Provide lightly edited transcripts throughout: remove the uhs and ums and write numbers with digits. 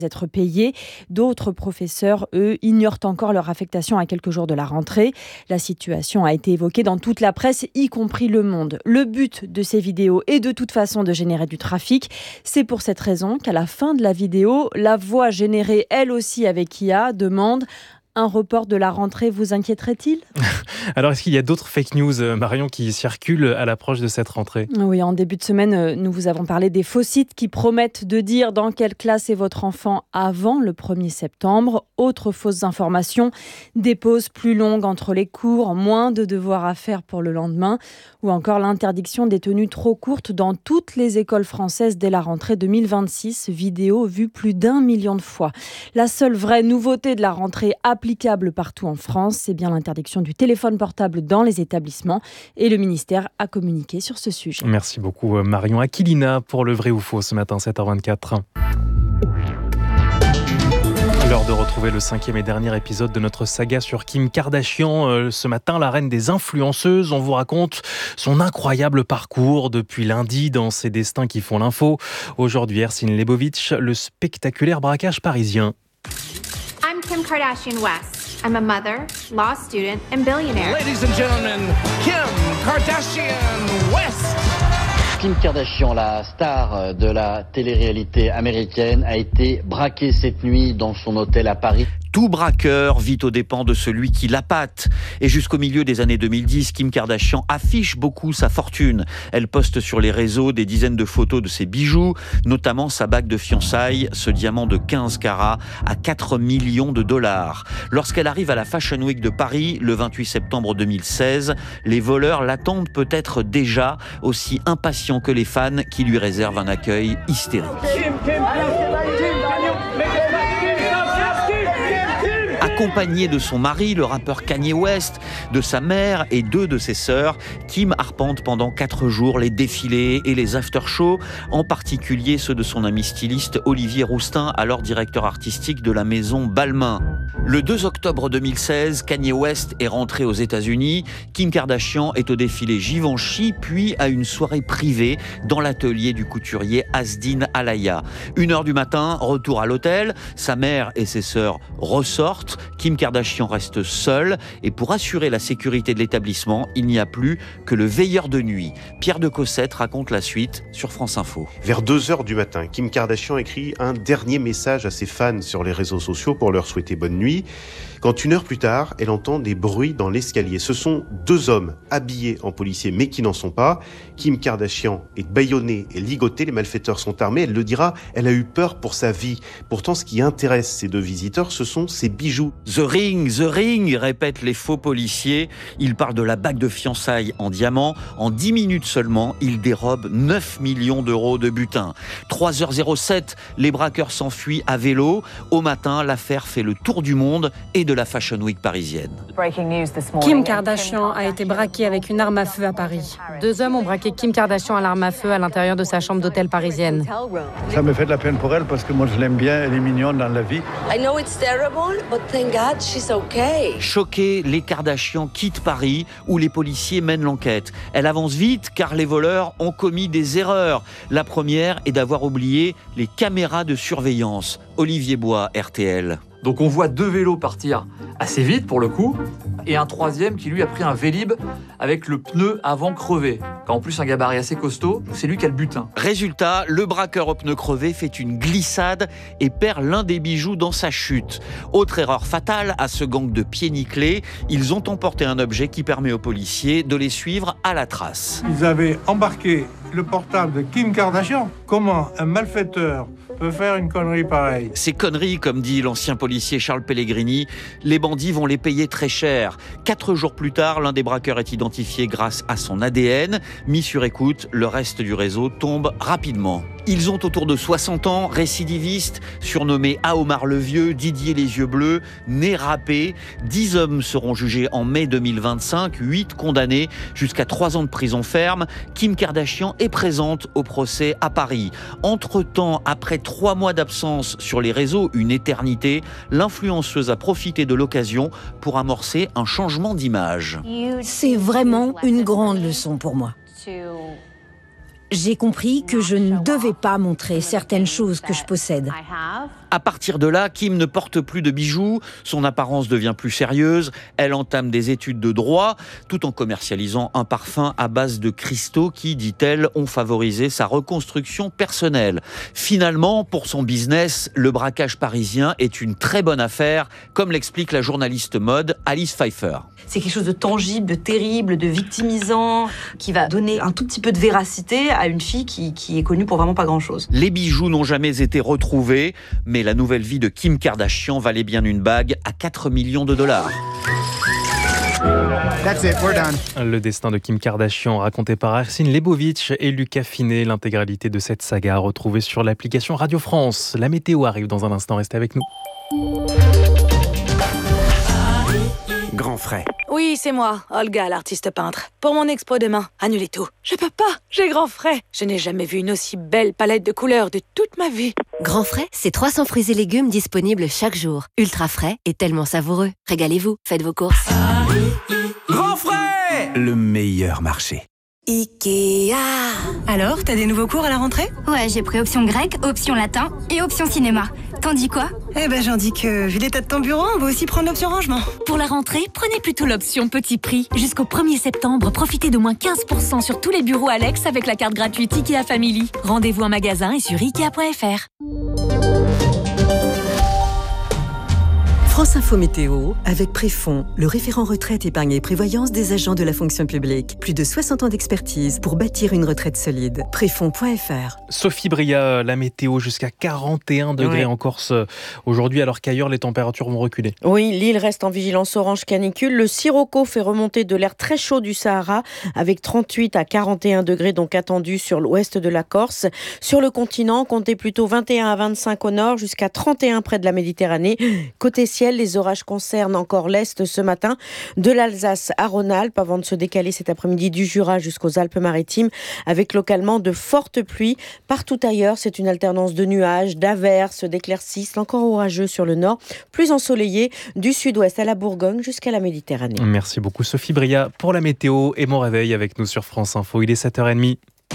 être payés. D'autres professeurs, eux, ignorent encore leur affectation à quelques jours de la rentrée. La situation a été évoquée dans toute la presse, y compris Le Monde. Le but de ces vidéos est de toute façon de générer du trafic. C'est pour cette raison qu'à la fin de la vidéo, la voix générée elle aussi avec IA demande: un report de la rentrée vous inquiéterait-il ? Alors, est-ce qu'il y a d'autres fake news, Marion, qui circulent à l'approche de cette rentrée ? Oui, en début de semaine, nous vous avons parlé des faux sites qui promettent de dire dans quelle classe est votre enfant avant le 1er septembre. Autres fausses informations, des pauses plus longues entre les cours, moins de devoirs à faire pour le lendemain, ou encore l'interdiction des tenues trop courtes dans toutes les écoles françaises dès la rentrée 2026. Vidéo vue plus d'1 million de fois. La seule vraie nouveauté de la rentrée applicable partout en France, c'est bien l'interdiction du téléphone portable dans les établissements, et le ministère a communiqué sur ce sujet. Merci beaucoup Marion Aquilina pour le vrai ou faux ce matin 7h24. L'heure de retrouver le 5e et dernier épisode de notre saga sur Kim Kardashian. Ce matin, la reine des influenceuses, on vous raconte son incroyable parcours depuis lundi dans Ses destins qui font l'info. Aujourd'hui, Ercine Lebovitch, le spectaculaire braquage parisien. I'm Kim Kardashian West. I'm a mother, law student, and billionaire. Ladies and gentlemen, Kim Kardashian West. Kim Kardashian, la star de la télé-réalité américaine, a été braquée cette nuit dans son hôtel à Paris. Tout braqueur vit aux dépens de celui qui l'appâte. Et jusqu'au milieu des années 2010, Kim Kardashian affiche beaucoup sa fortune. Elle poste sur les réseaux des dizaines de photos de ses bijoux, notamment sa bague de fiançailles, ce diamant de 15 carats à 4 millions de dollars. Lorsqu'elle arrive à la Fashion Week de Paris, le 28 septembre 2016, les voleurs l'attendent peut-être déjà, aussi impatients que les fans qui lui réservent un accueil hystérique. Accompagnée de son mari, le rappeur Kanye West, de sa mère et 2 de ses sœurs, Kim arpente pendant 4 jours les défilés et les after-shows, en particulier ceux de son ami styliste Olivier Rousteing, alors directeur artistique de la maison Balmain. Le 2 octobre 2016, Kanye West est rentré aux États-Unis. Kim Kardashian est au défilé Givenchy, puis à une soirée privée dans l'atelier du couturier Asdin Alaya. 1h du matin, retour à l'hôtel. Sa mère et ses sœurs ressortent. Kim Kardashian reste seule. Et pour assurer la sécurité de l'établissement, il n'y a plus que le veilleur de nuit. Pierre de Cossette raconte la suite sur France Info. Vers 2h du matin, Kim Kardashian écrit un dernier message à ses fans sur les réseaux sociaux pour leur souhaiter bonne nuit. Quand 1 heure plus tard, elle entend des bruits dans l'escalier. Ce sont 2 hommes habillés en policiers mais qui n'en sont pas. Kim Kardashian est bâillonnée et ligotée, les malfaiteurs sont armés. Elle le dira, elle a eu peur pour sa vie. Pourtant, ce qui intéresse ces 2 visiteurs, ce sont ses bijoux. The ring, répètent les faux policiers. Ils parlent de la bague de fiançailles en diamant. En 10 minutes seulement, ils dérobent 9 millions d'euros de butin. 3h07, les braqueurs s'enfuient à vélo. Au matin, l'affaire fait le tour du monde et de la Fashion Week parisienne. Kim Kardashian a été braquée avec une arme à feu à Paris. 2 hommes ont braqué Kim Kardashian à l'arme à feu à l'intérieur de sa chambre d'hôtel parisienne. Ça me fait de la peine pour elle parce que moi je l'aime bien, elle est mignonne dans la vie. Choqués, les Kardashian quittent Paris où les policiers mènent l'enquête. Elle avance vite car les voleurs ont commis des erreurs. La première est d'avoir oublié les caméras de surveillance. Olivier Bois, RTL. Donc on voit 2 vélos partir assez vite pour le coup, et un troisième qui lui a pris un Vélib avec le pneu avant crevé. En plus un gabarit assez costaud, c'est lui qui a le butin. Résultat, le braqueur au pneu crevé fait une glissade et perd l'un des bijoux dans sa chute. Autre erreur fatale à ce gang de pieds nickelés, ils ont emporté un objet qui permet aux policiers de les suivre à la trace. Ils avaient embarqué le portable de Kim Kardashian. Comment un malfaiteur peut faire une connerie pareille? Ces conneries, comme dit l'ancien policier Charles Pellegrini, les bandits vont les payer très cher. 4 jours plus tard, l'un des braqueurs est identifié grâce à son ADN. Mis sur écoute, le reste du réseau tombe rapidement. Ils ont autour de 60 ans, récidivistes, surnommés Aomar le Vieux, Didier les Yeux Bleus, nez râpé. 10 hommes seront jugés en mai 2025, 8 condamnés jusqu'à 3 ans de prison ferme. Kim Kardashian est présente au procès à Paris. Entre-temps, après 3 mois d'absence sur les réseaux, une éternité, l'influenceuse a profité de l'occasion pour amorcer un changement d'image. C'est vraiment une grande leçon pour moi. J'ai compris que je ne devais pas montrer certaines choses que je possède. À partir de là, Kim ne porte plus de bijoux, son apparence devient plus sérieuse, elle entame des études de droit, tout en commercialisant un parfum à base de cristaux qui, dit-elle, ont favorisé sa reconstruction personnelle. Finalement, pour son business, le braquage parisien est une très bonne affaire, comme l'explique la journaliste mode Alice Pfeiffer. C'est quelque chose de tangible, de terrible, de victimisant, qui va donner un tout petit peu de véracité à une fille qui est connue pour vraiment pas grand-chose. Les bijoux n'ont jamais été retrouvés, mais la nouvelle vie de Kim Kardashian valait bien une bague à 4 millions de dollars. That's it, we're done. Le destin de Kim Kardashian raconté par Arsène Lebovitch et Lucas Finet. L'intégralité de cette saga retrouvée sur l'application Radio France. La météo arrive dans un instant, restez avec nous. Grand frais. Oui, c'est moi, Olga, l'artiste peintre. Pour mon expo demain, annulez tout. Je peux pas, j'ai grand frais. Je n'ai jamais vu une aussi belle palette de couleurs de toute ma vie. Grand frais, c'est 300 fruits et légumes disponibles chaque jour. Ultra frais et tellement savoureux. Régalez-vous, faites vos courses. Grand frais, le meilleur marché. Ikea. Alors, t'as des nouveaux cours à la rentrée ? Ouais, j'ai pris option grec, option latin et option cinéma. T'en dis quoi ? Eh ben, j'en dis que, vu l'état de ton bureau, on va aussi prendre l'option rangement. Pour la rentrée, prenez plutôt l'option petit prix. Jusqu'au 1er septembre, profitez de moins 15% sur tous les bureaux Alex avec la carte gratuite Ikea Family. Rendez-vous en magasin et sur Ikea.fr. France Info Météo, avec Préfond, le référent retraite, épargne et prévoyance des agents de la fonction publique. Plus de 60 ans d'expertise pour bâtir une retraite solide. Préfond.fr. Sophie Bria, la météo jusqu'à 41 degrés en Corse aujourd'hui, alors qu'ailleurs les températures vont reculer. Oui, l'île reste en vigilance orange canicule. Le Sirocco fait remonter de l'air très chaud du Sahara, avec 38 à 41 degrés donc attendus sur l'ouest de la Corse. Sur le continent, comptez plutôt 21 à 25 au nord, jusqu'à 31 près de la Méditerranée. Côté ciel, les orages concernent encore l'Est ce matin, de l'Alsace à Rhône-Alpes, avant de se décaler cet après-midi du Jura jusqu'aux Alpes-Maritimes, avec localement de fortes pluies. Partout ailleurs, c'est une alternance de nuages, d'averses, d'éclaircies, encore orageux sur le nord, plus ensoleillé du sud-ouest à la Bourgogne jusqu'à la Méditerranée. Merci beaucoup Sophie Bria pour la météo et mon réveil avec nous sur France Info. Il est 7h30.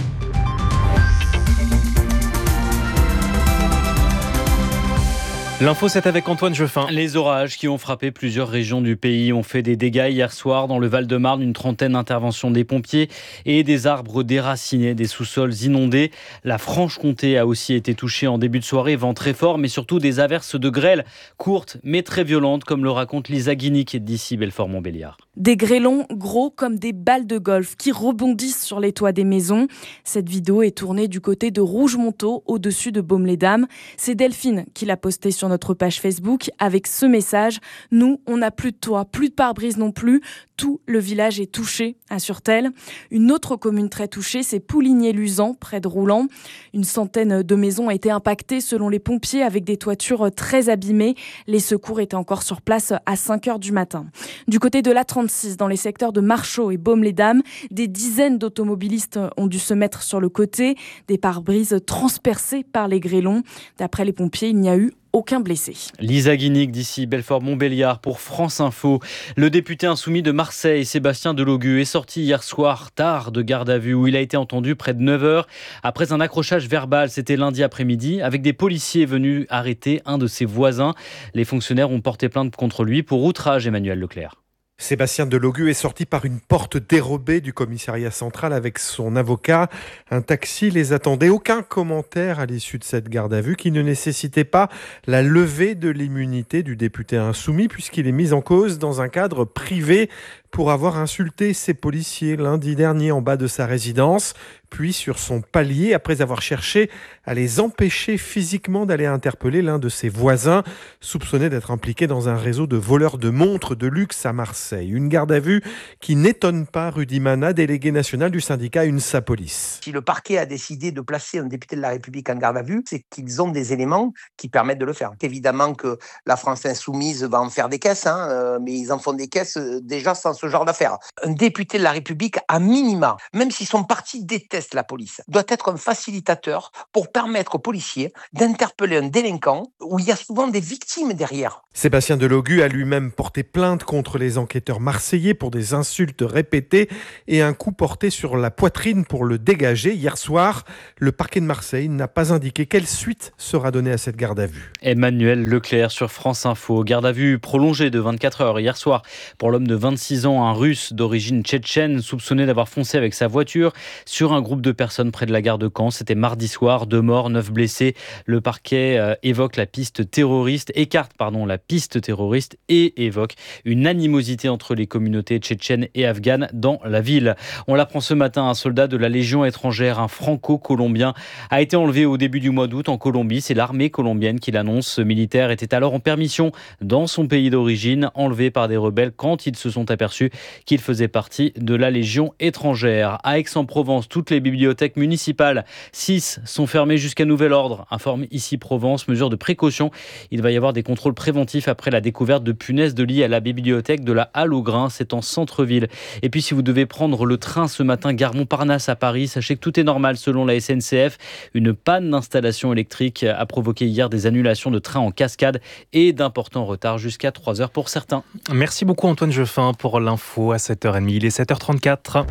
L'info, c'est avec Antoine Jeffin. Les orages qui ont frappé plusieurs régions du pays ont fait des dégâts hier soir dans le Val-de-Marne. Une trentaine d'interventions des pompiers et des arbres déracinés, des sous-sols inondés. La Franche-Comté a aussi été touchée en début de soirée. Vent très fort, mais surtout des averses de grêle courtes mais très violentes, comme le raconte Lisa Guinic d'ici Belfort-Montbéliard. Des grêlons gros comme des balles de golf qui rebondissent sur les toits des maisons. Cette vidéo est tournée du côté de Rougemontaut, au-dessus de Baume-les-Dames. C'est Delphine qui l'a postée sur notre page Facebook avec ce message. Nous, on n'a plus de toit, plus de pare-brise non plus. Tout le village est touché, assure-t-elle. Une autre commune très touchée, c'est Pouligné-Luzan, près de Roulan. Une centaine de maisons ont été impactées selon les pompiers avec des toitures très abîmées. Les secours étaient encore sur place à 5h du matin. Du côté de l'A36, dans les secteurs de Marchaux et Baume-les-Dames, des dizaines d'automobilistes ont dû se mettre sur le côté. Des pare-brises transpercés par les grêlons. D'après les pompiers, il n'y a eu aucun blessé. Lisa Guinic d'ici Belfort-Montbéliard pour France Info. Le député insoumis de Marseille, Sébastien Delogu, est sorti hier soir tard de garde à vue où il a été entendu près de 9h après un accrochage verbal. C'était lundi après-midi avec des policiers venus arrêter un de ses voisins. Les fonctionnaires ont porté plainte contre lui pour outrage. Emmanuel Leclerc. Sébastien Delogu est sorti par une porte dérobée du commissariat central avec son avocat. Un taxi les attendait. Aucun commentaire à l'issue de cette garde à vue qui ne nécessitait pas la levée de l'immunité du député insoumis puisqu'il est mis en cause dans un cadre privé pour avoir insulté ses policiers lundi dernier en bas de sa résidence, puis sur son palier après avoir cherché à les empêcher physiquement d'aller interpeller l'un de ses voisins, soupçonné d'être impliqué dans un réseau de voleurs de montres de luxe à Marseille. Une garde à vue qui n'étonne pas Rudy Mana, délégué national du syndicat UNSA Police. Si le parquet a décidé de placer un député de la République en garde à vue, c'est qu'ils ont des éléments qui permettent de le faire. Évidemment que la France insoumise va en faire des caisses, mais ils en font des caisses déjà sans se ce genre d'affaires. Un député de la République, à minima, même si son parti déteste la police, doit être un facilitateur pour permettre aux policiers d'interpeller un délinquant où il y a souvent des victimes derrière. Sébastien Delogu a lui-même porté plainte contre les enquêteurs marseillais pour des insultes répétées et un coup porté sur la poitrine pour le dégager. Hier soir, le parquet de Marseille n'a pas indiqué quelle suite sera donnée à cette garde à vue. Emmanuel Leclerc sur France Info. Garde à vue prolongée de 24 heures hier soir pour l'homme de 26 ans, un russe d'origine tchétchène, soupçonné d'avoir foncé avec sa voiture sur un groupe de personnes près de la gare de Caen. C'était mardi soir, 2 morts, 9 blessés. Le parquet évoque la piste terroriste, écarte la piste terroriste et évoque une animosité entre les communautés tchétchènes et afghanes dans la ville. On l'apprend ce matin, un soldat de la Légion étrangère, un franco-colombien, a été enlevé au début du mois d'août en Colombie. C'est l'armée colombienne qui l'annonce. Ce militaire était alors en permission dans son pays d'origine, enlevé par des rebelles quand ils se sont aperçus qu'il faisait partie de la Légion étrangère. À Aix-en-Provence, toutes les bibliothèques municipales, 6 sont fermées jusqu'à nouvel ordre, informe ici Provence. Mesure de précaution, il va y avoir des contrôles préventifs après la découverte de punaises de lit à la bibliothèque de la Halle aux Grains, c'est en centre-ville. Et puis si vous devez prendre le train ce matin, gare Montparnasse à Paris, sachez que tout est normal selon la SNCF. Une panne d'installation électrique a provoqué hier des annulations de trains en cascade et d'importants retards jusqu'à 3h pour certains. Merci beaucoup Antoine Jeffin pour l'info à 7h30. Il est 7h34.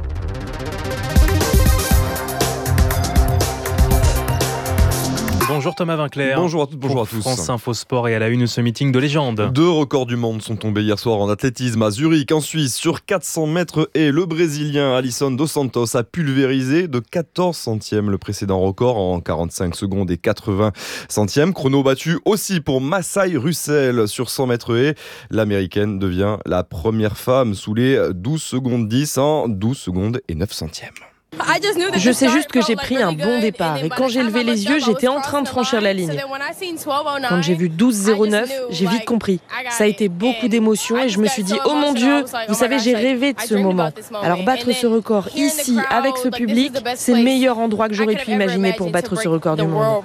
Bonjour Thomas Vinclair. Bonjour à toutes, bonjour à tous. France Info Sport et à la une ce meeting de légende. 2 records du monde sont tombés hier soir en athlétisme à Zurich, en Suisse, sur 400 mètres et le Brésilien Alisson dos Santos a pulvérisé de 14 centièmes le précédent record en 45 secondes et 80 centièmes. Chrono battu aussi pour Masai Russell sur 100 mètres et l'américaine devient la première femme sous les 12 secondes 10 en 12 secondes et 9 centièmes. Je sais juste que j'ai pris un bon départ et quand j'ai levé les yeux, j'étais en train de franchir la ligne. Quand j'ai vu 12,09, j'ai vite compris. Ça a été beaucoup d'émotions et je me suis dit « Oh mon Dieu, vous savez, j'ai rêvé de ce moment ». Alors battre ce record ici, avec ce public, c'est le meilleur endroit que j'aurais pu imaginer pour battre ce record du monde.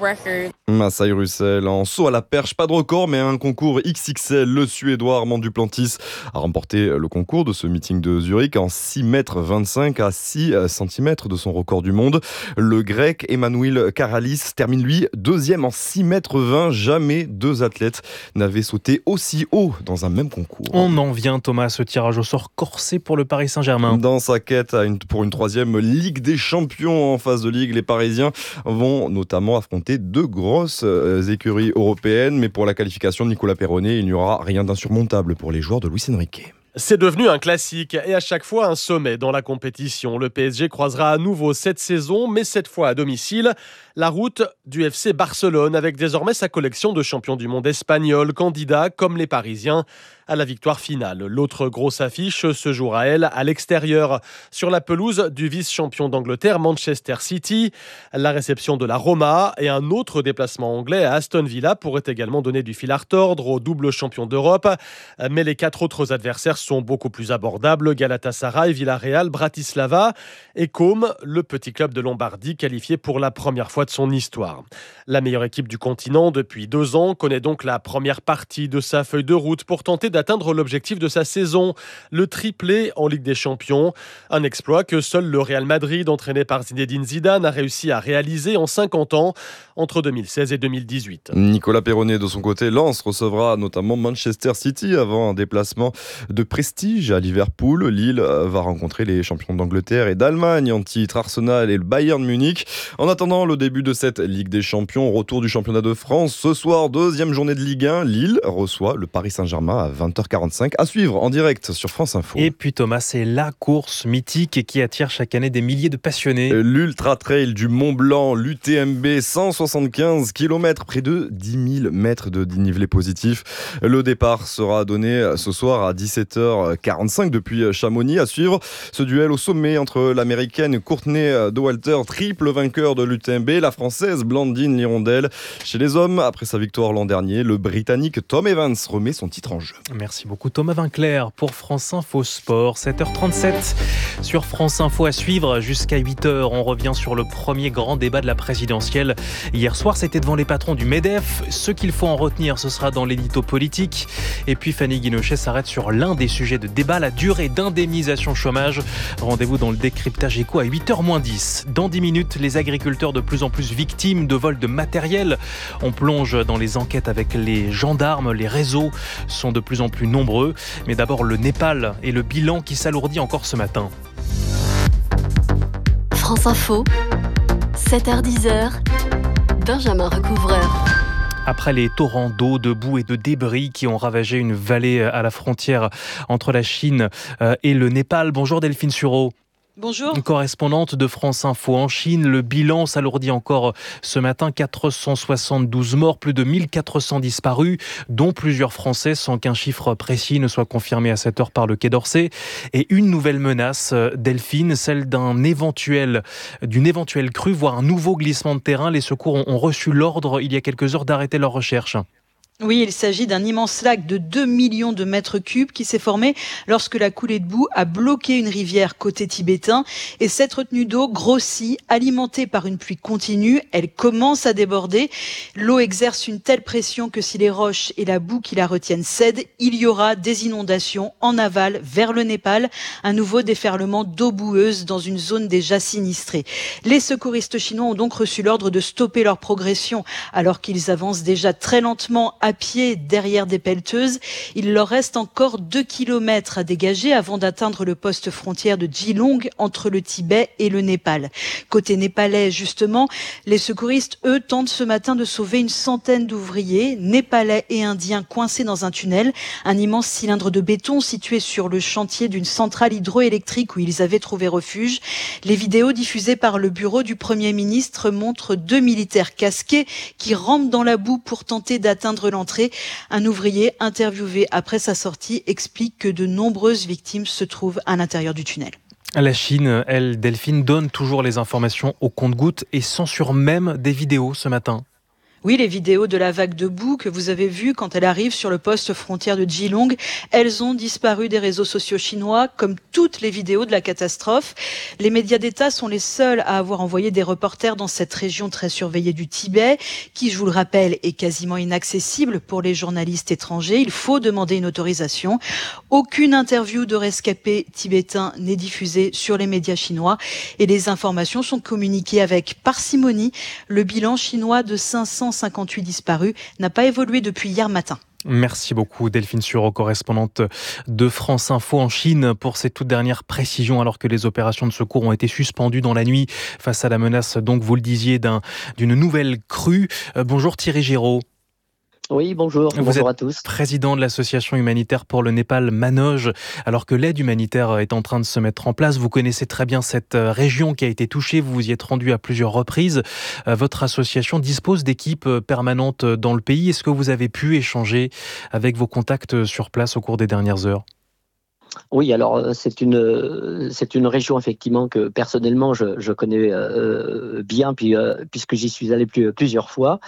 Masai Russell en saut à la perche, pas de record mais un concours XXL. Le Suédois Armand Duplantis a remporté le concours de ce meeting de Zurich en 6,25 m à 6 cm de son record du monde. Le Grec Emmanuel Karalis termine lui deuxième en 6,20 m. Jamais 2 athlètes n'avaient sauté aussi haut dans un même concours. On en vient Thomas à ce tirage au sort corsé pour le Paris Saint-Germain. Dans sa quête pour une 3e Ligue des Champions en phase de Ligue, les Parisiens vont notamment affronter 2 grosses écuries européennes. Mais pour la qualification de Nicolas Perronnet, il n'y aura rien d'insurmontable pour les joueurs de Luis Enrique. C'est devenu un classique et à chaque fois un sommet dans la compétition. Le PSG croisera à nouveau cette saison, mais cette fois à domicile, la route du FC Barcelone avec désormais sa collection de champions du monde espagnols, candidats comme les Parisiens à la victoire finale. L'autre grosse affiche se jouera, elle, à l'extérieur, sur la pelouse du vice-champion d'Angleterre, Manchester City. La réception de la Roma et un autre déplacement anglais à Aston Villa pourrait également donner du fil à retordre au double champion d'Europe. Mais les 4 autres adversaires sont beaucoup plus abordables. Galatasaray, Villarreal, Bratislava et Côme, le petit club de Lombardie qualifié pour la première fois de son histoire. La meilleure équipe du continent depuis 2 ans connaît donc la première partie de sa feuille de route pour tenter d'atteindre l'objectif de sa saison, le triplé en Ligue des Champions. Un exploit que seul le Real Madrid, entraîné par Zinedine Zidane, a réussi à réaliser en 50 ans, entre 2016 et 2018. Nicolas Perronnet, de son côté, Lens recevra notamment Manchester City avant un déplacement de prestige à Liverpool. Lille va rencontrer les champions d'Angleterre et d'Allemagne en titre, Arsenal et le Bayern Munich. En attendant le début de cette Ligue des Champions, retour du championnat de France. Ce soir, 2e journée de Ligue 1, Lille reçoit le Paris Saint-Germain à 20h45, à suivre en direct sur France Info. Et puis Thomas, c'est la course mythique et qui attire chaque année des milliers de passionnés. L'Ultra Trail du Mont Blanc, l'UTMB, 175 km, près de 10 000 mètres de dénivelé positif. Le départ sera donné ce soir à 17h45 depuis Chamonix. À suivre ce duel au sommet entre l'américaine Courtney Dauwalter, triple vainqueur de l'UTMB, la française Blandine Lirondelle. Chez les hommes, après sa victoire l'an dernier, le britannique Tom Evans remet son titre en jeu. Merci beaucoup Thomas Vinclair pour France Info Sport. 7h37 sur France Info à suivre jusqu'à 8h. On revient sur le premier grand débat de la présidentielle. Hier soir, c'était devant les patrons du MEDEF. Ce qu'il faut en retenir, ce sera dans l'édito politique. Et puis Fanny Guinochet s'arrête sur l'un des sujets de débat, la durée d'indemnisation chômage. Rendez-vous dans le décryptage éco à 8h-10. Dans 10 minutes, les agriculteurs de plus en plus victimes de vols de matériel. On plonge dans les enquêtes avec les gendarmes. Les réseaux sont de plus en plus nombreux. Mais d'abord le Népal et le bilan qui s'alourdit encore ce matin. France Info, 7h-10h, Benjamin Recouvreur. Après les torrents d'eau, de boue et de débris qui ont ravagé une vallée à la frontière entre la Chine et le Népal. Bonjour Delphine Sureau. Bonjour. Correspondante de France Info en Chine, le bilan s'alourdit encore ce matin. 472 morts, plus de 1400 disparus, dont plusieurs Français, sans qu'un chiffre précis ne soit confirmé à cette heure par le Quai d'Orsay. Et une nouvelle menace, Delphine, celle d'une éventuelle crue, voire un nouveau glissement de terrain. Les secours ont reçu l'ordre il y a quelques heures d'arrêter leur recherche. Oui, il s'agit d'un immense lac de 2 millions de mètres cubes qui s'est formé lorsque la coulée de boue a bloqué une rivière côté tibétain. Et cette retenue d'eau grossit, alimentée par une pluie continue. Elle commence à déborder. L'eau exerce une telle pression que si les roches et la boue qui la retiennent cèdent, il y aura des inondations en aval vers le Népal. Un nouveau déferlement d'eau boueuse dans une zone déjà sinistrée. Les secouristes chinois ont donc reçu l'ordre de stopper leur progression alors qu'ils avancent déjà très lentement à pied derrière des pelleteuses. Il leur reste encore 2 kilomètres à dégager avant d'atteindre le poste frontière de Geelong entre le Tibet et le Népal. Côté népalais, justement, les secouristes, eux, tentent ce matin de sauver une centaine d'ouvriers népalais et indiens coincés dans un tunnel, un immense cylindre de béton situé sur le chantier d'une centrale hydroélectrique où ils avaient trouvé refuge. Les vidéos diffusées par le bureau du Premier ministre montrent 2 militaires casqués qui rampent dans la boue pour tenter d'atteindre l'entrée. Un ouvrier interviewé après sa sortie explique que de nombreuses victimes se trouvent à l'intérieur du tunnel. La Chine, elle, Delphine, donne toujours les informations au compte-gouttes et censure même des vidéos ce matin. Oui, les vidéos de la vague de boue que vous avez vues quand elle arrive sur le poste frontière de Geelong, elles ont disparu des réseaux sociaux chinois, comme toutes les vidéos de la catastrophe. Les médias d'État sont les seuls à avoir envoyé des reporters dans cette région très surveillée du Tibet, qui, je vous le rappelle, est quasiment inaccessible pour les journalistes étrangers. Il faut demander une autorisation. Aucune interview de rescapés tibétains n'est diffusée sur les médias chinois et les informations sont communiquées avec parcimonie. Le bilan chinois de 558 disparus n'a pas évolué depuis hier matin. Merci beaucoup Delphine Sureau, correspondante de France Info en Chine, pour ces toutes dernières précisions alors que les opérations de secours ont été suspendues dans la nuit face à la menace, donc vous le disiez, d'une nouvelle crue. Bonjour Thierry Géraud. Oui, bonjour. Bonjour à tous. Président de l'association humanitaire pour le Népal, Manoj. Alors que l'aide humanitaire est en train de se mettre en place, vous connaissez très bien cette région qui a été touchée, vous vous y êtes rendu à plusieurs reprises. Votre association dispose d'équipes permanentes dans le pays. Est-ce que vous avez pu échanger avec vos contacts sur place au cours des dernières heures ? Oui, alors c'est une région effectivement que personnellement je connais bien puisque j'y suis allé plusieurs fois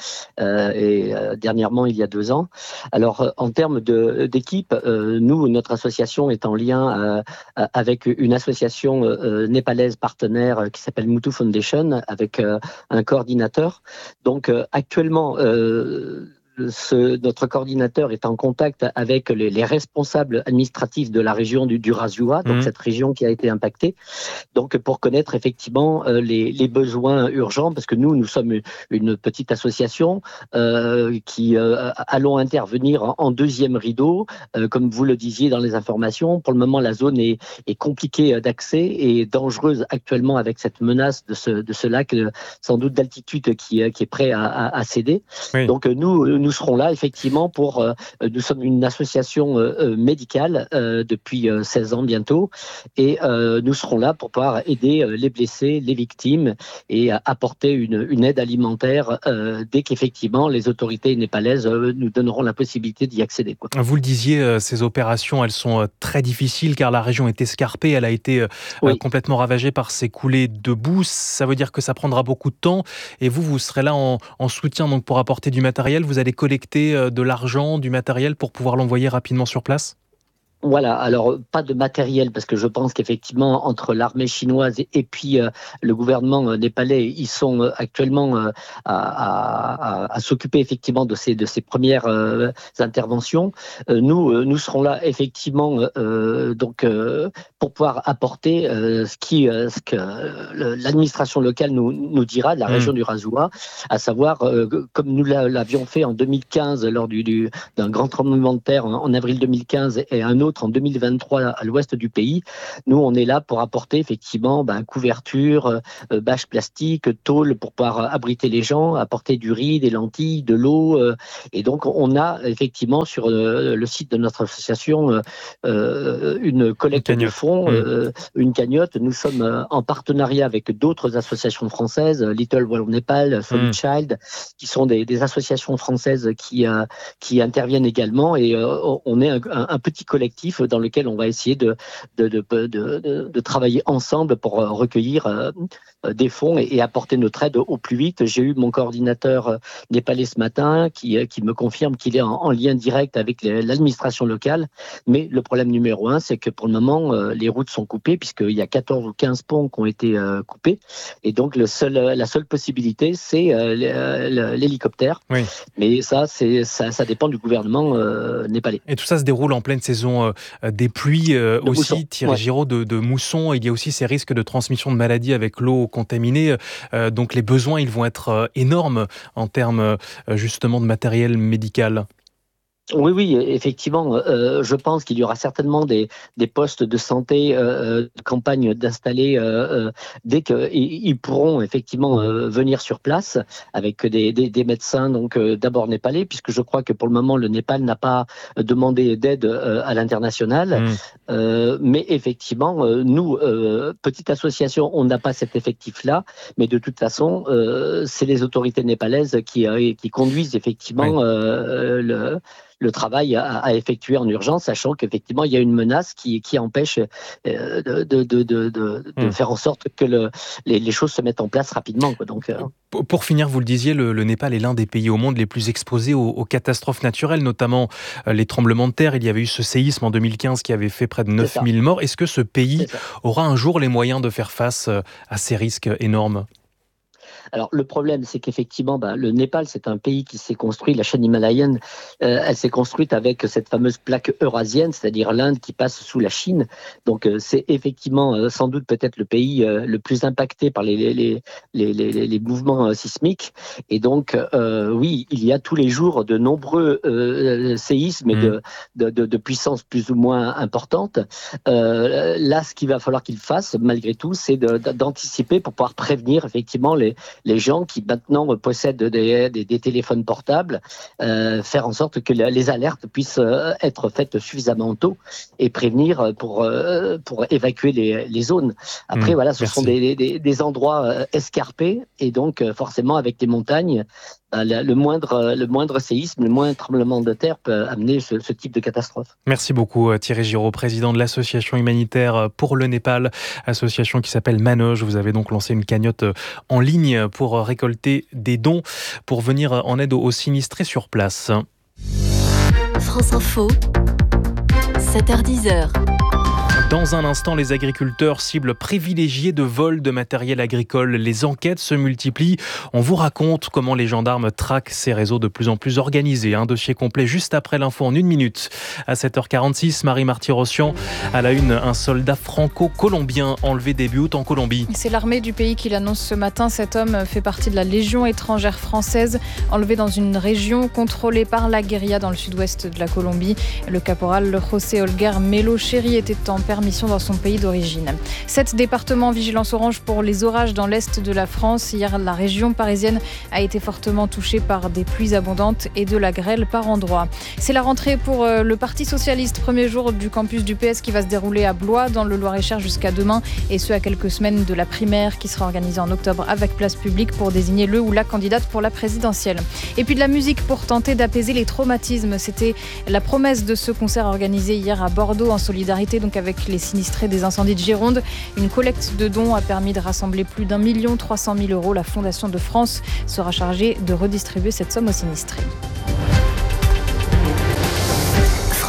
et dernièrement il y a 2 ans. Alors en termes d'équipe, notre association est en lien avec une association népalaise partenaire qui s'appelle Mutu Foundation avec un coordinateur. Donc actuellement notre coordinateur est en contact avec les responsables administratifs de la région du Rajua, donc cette région qui a été impactée, donc pour connaître effectivement les besoins urgents, parce que nous sommes une petite association qui allons intervenir en deuxième rideau, comme vous le disiez dans les informations. Pour le moment, la zone est compliquée d'accès et dangereuse actuellement avec cette menace de ce lac, sans doute d'altitude qui est prêt à céder. Oui. Donc nous serons là effectivement nous sommes une association médicale depuis 16 ans bientôt et nous serons là pour pouvoir aider les blessés, les victimes et apporter une aide alimentaire dès qu'effectivement les autorités népalaises nous donneront la possibilité d'y accéder. Vous le disiez, ces opérations, elles sont très difficiles car la région est escarpée, elle a été complètement ravagée par ces coulées de boue. Ça veut dire que ça prendra beaucoup de temps et vous serez là en soutien donc pour apporter du matériel. Vous allez avez collecté de l'argent, du matériel pour pouvoir l'envoyer rapidement sur place ? Voilà, alors pas de matériel parce que je pense qu'effectivement entre l'armée chinoise et puis le gouvernement népalais, ils sont actuellement à s'occuper effectivement de ces premières interventions. Nous serons là effectivement donc pour pouvoir apporter ce que l'administration locale nous dira de la région du Razoua, à savoir comme nous l'avions fait en 2015 lors d'un grand tremblement de terre en avril 2015 et un autre en 2023 à l'ouest du pays. Nous, on est là pour apporter effectivement couverture, bâches plastiques, tôles pour pouvoir abriter les gens, apporter du riz, des lentilles, de l'eau. Et donc, on a effectivement sur le site de notre association une collecte de fonds, une cagnotte. Nous sommes en partenariat avec d'autres associations françaises, Little Wall of Nepal, Solid Child, qui sont des associations françaises qui interviennent également. Et on est un petit collectif dans lequel on va essayer de travailler ensemble pour recueillir des fonds et apporter notre aide au plus vite. J'ai eu mon coordinateur népalais ce matin qui me confirme qu'il est en lien direct avec l'administration locale. Mais le problème numéro 1, c'est que pour le moment, les routes sont coupées puisqu'il y a 14 ou 15 ponts qui ont été coupés. Et donc, la seule possibilité, c'est l'hélicoptère. Oui. Mais ça dépend du gouvernement népalais. Et tout ça se déroule en pleine saison des pluies aussi, Thierry Giraud, de mousson. Il y a aussi ces risques de transmission de maladies avec l'eau contaminée. Donc les besoins, ils vont être énormes en termes justement de matériel médical. Oui, effectivement. Je pense qu'il y aura certainement des postes de santé de campagne d'installer dès qu'ils pourront effectivement venir sur place avec des médecins, donc d'abord népalais, puisque je crois que pour le moment le Népal n'a pas demandé d'aide à l'international. Mais effectivement, nous, petite association, on n'a pas cet effectif-là, mais de toute façon, c'est les autorités népalaises qui conduisent effectivement le travail à effectuer en urgence, sachant qu'effectivement, il y a une menace qui empêche de faire en sorte que les choses se mettent en place rapidement. Donc, Pour finir, vous le disiez, le Népal est l'un des pays au monde les plus exposés aux catastrophes naturelles, notamment les tremblements de terre. Il y avait eu ce séisme en 2015 qui avait fait près de 9000 morts. Est-ce que ce pays aura un jour les moyens de faire face à ces risques énormes ? Alors le problème, c'est qu'effectivement, le Népal, c'est un pays qui s'est construit, la chaîne himalayenne, elle s'est construite avec cette fameuse plaque eurasienne, c'est-à-dire l'Inde qui passe sous la Chine. Donc c'est effectivement sans doute peut-être le pays le plus impacté par les mouvements sismiques. Et donc oui, il y a tous les jours de nombreux séismes et de puissance plus ou moins importante. Là, ce qu'il va falloir qu'il fasse, malgré tout, c'est d'anticiper pour pouvoir prévenir effectivement les gens qui maintenant possèdent des téléphones portables, faire en sorte que les alertes puissent être faites suffisamment tôt et prévenir pour évacuer les zones. Après, voilà, ce sont des endroits escarpés et donc forcément avec les montagnes, le moindre séisme, le moindre tremblement de terre peut amener ce type de catastrophe. Merci beaucoup Thierry Giraud, président de l'association humanitaire pour le Népal, association qui s'appelle Manoj. Vous avez donc lancé une cagnotte en ligne pour récolter des dons pour venir en aide aux sinistrés sur place. France Info, 7h-10h. Dans un instant, les agriculteurs cibles privilégiées de vol de matériel agricole. Les enquêtes se multiplient. On vous raconte comment les gendarmes traquent ces réseaux de plus en plus organisés. Un dossier complet juste après l'info en 1 minute. À 7h46, Marie Marty-Rossian à la une, un soldat franco-colombien enlevé début août en Colombie. C'est l'armée du pays qui l'annonce ce matin. Cet homme fait partie de la Légion étrangère française, enlevé dans une région contrôlée par la guérilla dans le sud-ouest de la Colombie. Le caporal José Olguer Melo Chéri était en permission dans son pays d'origine. 7 départements vigilance orange pour les orages dans l'est de la France. Hier, la région parisienne a été fortement touchée par des pluies abondantes et de la grêle par endroits. C'est la rentrée pour le Parti socialiste. Premier jour du campus du PS qui va se dérouler à Blois, dans le Loir-et-Cher jusqu'à demain. Et ce, à quelques semaines de la primaire qui sera organisée en octobre avec place publique pour désigner le ou la candidate pour la présidentielle. Et puis de la musique pour tenter d'apaiser les traumatismes. C'était la promesse de ce concert organisé hier à Bordeaux en solidarité donc avec les sinistrés des incendies de Gironde. Une collecte de dons a permis de rassembler plus d'1 300 000 €. La Fondation de France sera chargée de redistribuer cette somme aux sinistrés.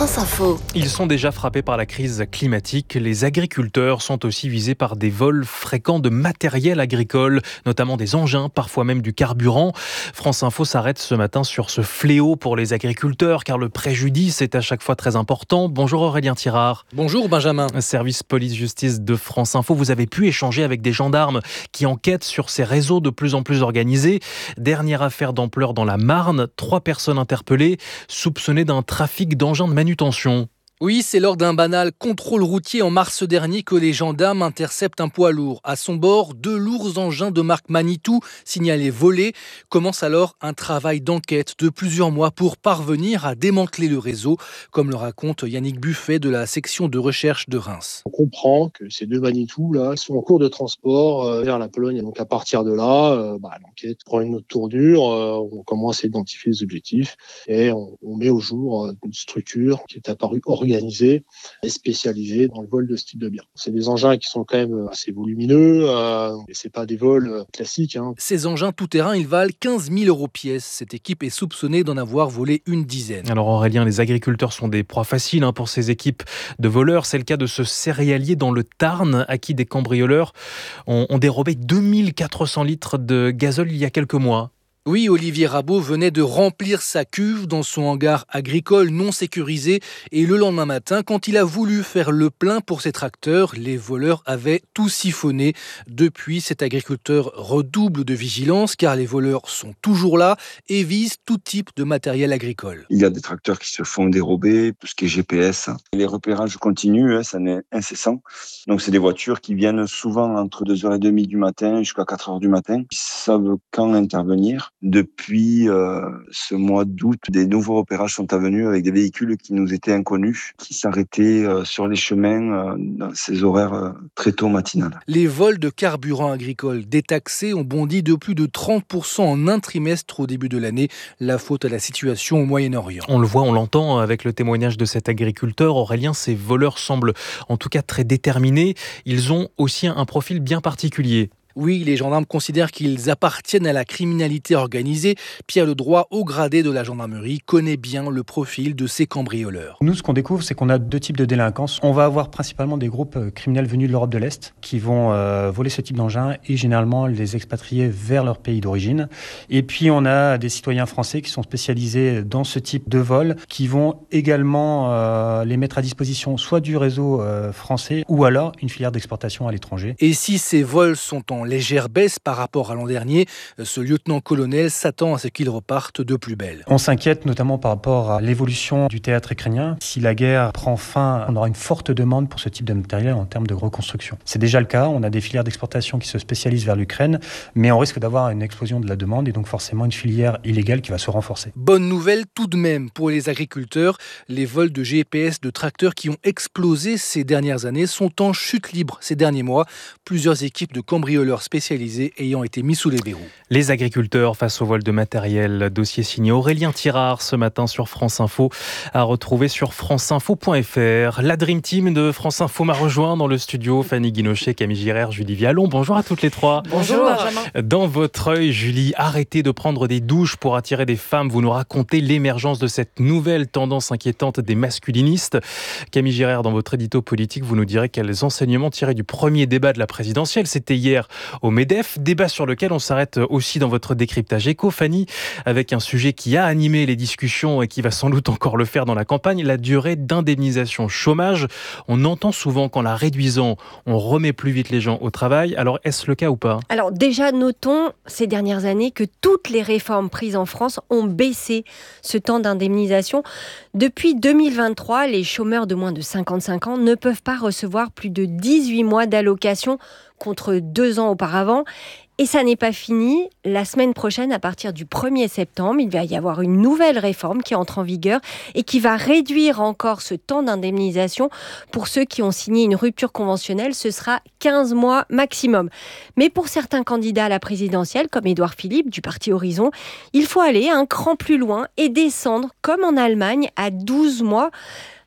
France Info. Ils sont déjà frappés par la crise climatique. Les agriculteurs sont aussi visés par des vols fréquents de matériel agricole, notamment des engins, parfois même du carburant. France Info s'arrête ce matin sur ce fléau pour les agriculteurs, car le préjudice est à chaque fois très important. Bonjour Aurélien Tirard. Bonjour Benjamin. Service police-justice de France Info, vous avez pu échanger avec des gendarmes qui enquêtent sur ces réseaux de plus en plus organisés. Dernière affaire d'ampleur dans la Marne, 3 personnes interpellées, soupçonnées d'un trafic d'engins de manutention. Oui, c'est lors d'un banal contrôle routier en mars dernier que les gendarmes interceptent un poids lourd. À son bord, 2 lourds engins de marque Manitou, signalés volés. Commence alors un travail d'enquête de plusieurs mois pour parvenir à démanteler le réseau, comme le raconte Yannick Buffet de la section de recherche de Reims. On comprend que ces 2 Manitou là sont en cours de transport vers la Pologne. Et donc à partir de là, l'enquête prend une autre tournure. On commence à identifier les objectifs et on met au jour une structure qui est apparue organisée et spécialisée dans le vol de ce type de biens. C'est des engins qui sont quand même assez volumineux, et c'est pas des vols classiques. Ces engins tout-terrain, ils valent 15 000 € pièce. Cette équipe est soupçonnée d'en avoir volé une dizaine. Alors Aurélien, les agriculteurs sont des proies faciles pour ces équipes de voleurs. C'est le cas de ce céréalier dans le Tarn, à qui des cambrioleurs ont dérobé 2400 litres de gazole il y a quelques mois. Oui, Olivier Rabot venait de remplir sa cuve dans son hangar agricole non sécurisé et le lendemain matin, quand il a voulu faire le plein pour ses tracteurs, les voleurs avaient tout siphonné. Depuis, cet agriculteur redouble de vigilance car les voleurs sont toujours là et visent tout type de matériel agricole. Il y a des tracteurs qui se font dérober, tout ce qui est GPS. Les repérages continuent, ça n'est incessant. Donc c'est des voitures qui viennent souvent entre 2h30 du matin jusqu'à 4h du matin. Ils savent quand intervenir. Depuis ce mois d'août, des nouveaux repérages sont venus avec des véhicules qui nous étaient inconnus, qui s'arrêtaient sur les chemins dans ces horaires très tôt matinales. Les vols de carburant agricole détaxés ont bondi de plus de 30% en un trimestre au début de l'année. La faute à la situation au Moyen-Orient. On le voit, on l'entend avec le témoignage de cet agriculteur. Aurélien, ces voleurs semblent en tout cas très déterminés. Ils ont aussi un profil bien particulier. Oui, les gendarmes considèrent qu'ils appartiennent à la criminalité organisée. Pierre Ledroit, haut gradé de la gendarmerie, connaît bien le profil de ces cambrioleurs. Nous, ce qu'on découvre, c'est qu'on a 2 types de délinquance. On va avoir principalement des groupes criminels venus de l'Europe de l'Est qui vont voler ce type d'engins et généralement les expatrier vers leur pays d'origine. Et puis, on a des citoyens français qui sont spécialisés dans ce type de vol qui vont également les mettre à disposition soit du réseau français ou alors une filière d'exportation à l'étranger. Et si ces vols sont en légère baisse par rapport à l'an dernier, ce lieutenant-colonel s'attend à ce qu'ils repartent de plus belle. On s'inquiète notamment par rapport à l'évolution du théâtre ukrainien. Si la guerre prend fin, on aura une forte demande pour ce type de matériel en termes de reconstruction. C'est déjà le cas, on a des filières d'exportation qui se spécialisent vers l'Ukraine, mais on risque d'avoir une explosion de la demande et donc forcément une filière illégale qui va se renforcer. Bonne nouvelle tout de même pour les agriculteurs. Les vols de GPS de tracteurs qui ont explosé ces dernières années sont en chute libre ces derniers mois. Plusieurs équipes de cambrioleurs spécialisés ayant été mis sous les verrous. Les agriculteurs face au vol de matériel, dossier signé Aurélien Tirard ce matin sur France Info, à retrouver sur franceinfo.fr. La Dream Team de France Info m'a rejoint dans le studio, Fanny Guinochet, Camille Girard, Julie Vialon. Bonjour à toutes les 3. Bonjour Benjamin. Dans votre œil, Julie, arrêtez de prendre des douches pour attirer des femmes. Vous nous racontez l'émergence de cette nouvelle tendance inquiétante des masculinistes. Camille Girard, dans votre édito politique, vous nous direz quels enseignements tirés du premier débat de la présidentielle. C'était hier au MEDEF, débat sur lequel on s'arrête aussi dans votre décryptage éco, Fanny, avec un sujet qui a animé les discussions et qui va sans doute encore le faire dans la campagne, la durée d'indemnisation chômage. On entend souvent qu'en la réduisant, on remet plus vite les gens au travail. Alors, est-ce le cas ou pas ? Alors déjà, notons ces dernières années que toutes les réformes prises en France ont baissé ce temps d'indemnisation. Depuis 2023, les chômeurs de moins de 55 ans ne peuvent pas recevoir plus de 18 mois d'allocation contre 2 ans auparavant. Et ça n'est pas fini. La semaine prochaine, à partir du 1er septembre, il va y avoir une nouvelle réforme qui entre en vigueur et qui va réduire encore ce temps d'indemnisation. Pour ceux qui ont signé une rupture conventionnelle, ce sera 15 mois maximum. Mais pour certains candidats à la présidentielle, comme Édouard Philippe du parti Horizon, il faut aller un cran plus loin et descendre, comme en Allemagne, à 12 mois.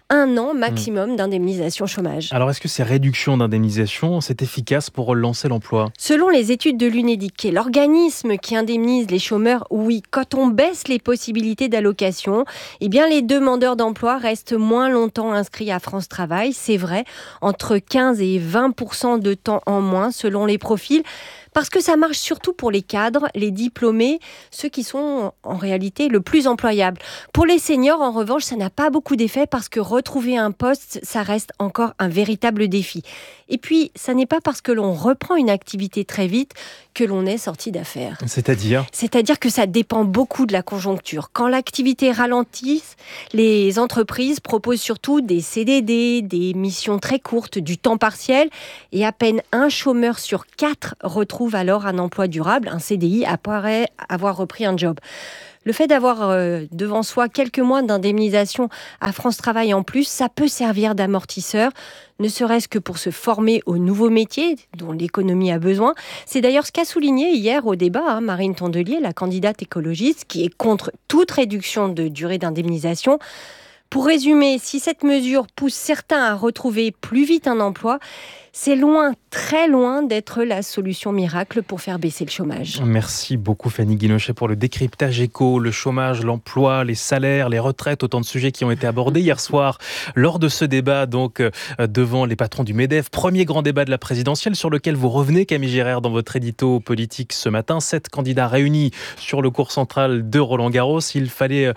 1 an maximum d'indemnisation chômage. Alors, est-ce que ces réductions d'indemnisation, c'est efficace pour relancer l'emploi ? Selon les études de l'UNEDIC, qui est l'organisme qui indemnise les chômeurs, oui, quand on baisse les possibilités d'allocation, eh bien les demandeurs d'emploi restent moins longtemps inscrits à France Travail. C'est vrai, entre 15 et 20% de temps en moins selon les profils. Parce que ça marche surtout pour les cadres, les diplômés, ceux qui sont en réalité le plus employables. Pour les seniors, en revanche, ça n'a pas beaucoup d'effet parce que retrouver un poste, ça reste encore un véritable défi. Et puis, ça n'est pas parce que l'on reprend une activité très vite que l'on est sorti d'affaires. C'est-à-dire que ça dépend beaucoup de la conjoncture. Quand l'activité ralentit, les entreprises proposent surtout des CDD, des missions très courtes, du temps partiel, et à peine un chômeur sur 4 retrouve alors un emploi durable, un CDI, après avoir repris un job. Le fait d'avoir devant soi quelques mois d'indemnisation à France Travail en plus, ça peut servir d'amortisseur, ne serait-ce que pour se former aux nouveaux métiers dont l'économie a besoin. C'est d'ailleurs ce qu'a souligné hier au débat Marine Tondelier, la candidate écologiste, qui est contre toute réduction de durée d'indemnisation. Pour résumer, si cette mesure pousse certains à retrouver plus vite un emploi, c'est loin, très loin d'être la solution miracle pour faire baisser le chômage. Merci beaucoup Fanny Guinochet pour le décryptage éco, le chômage, l'emploi, les salaires, les retraites, autant de sujets qui ont été abordés hier soir lors de ce débat donc devant les patrons du MEDEF. Premier grand débat de la présidentielle sur lequel vous revenez, Camille Gérard, dans votre édito politique ce matin. 7 candidats réunis sur le cours central de Roland-Garros. Il fallait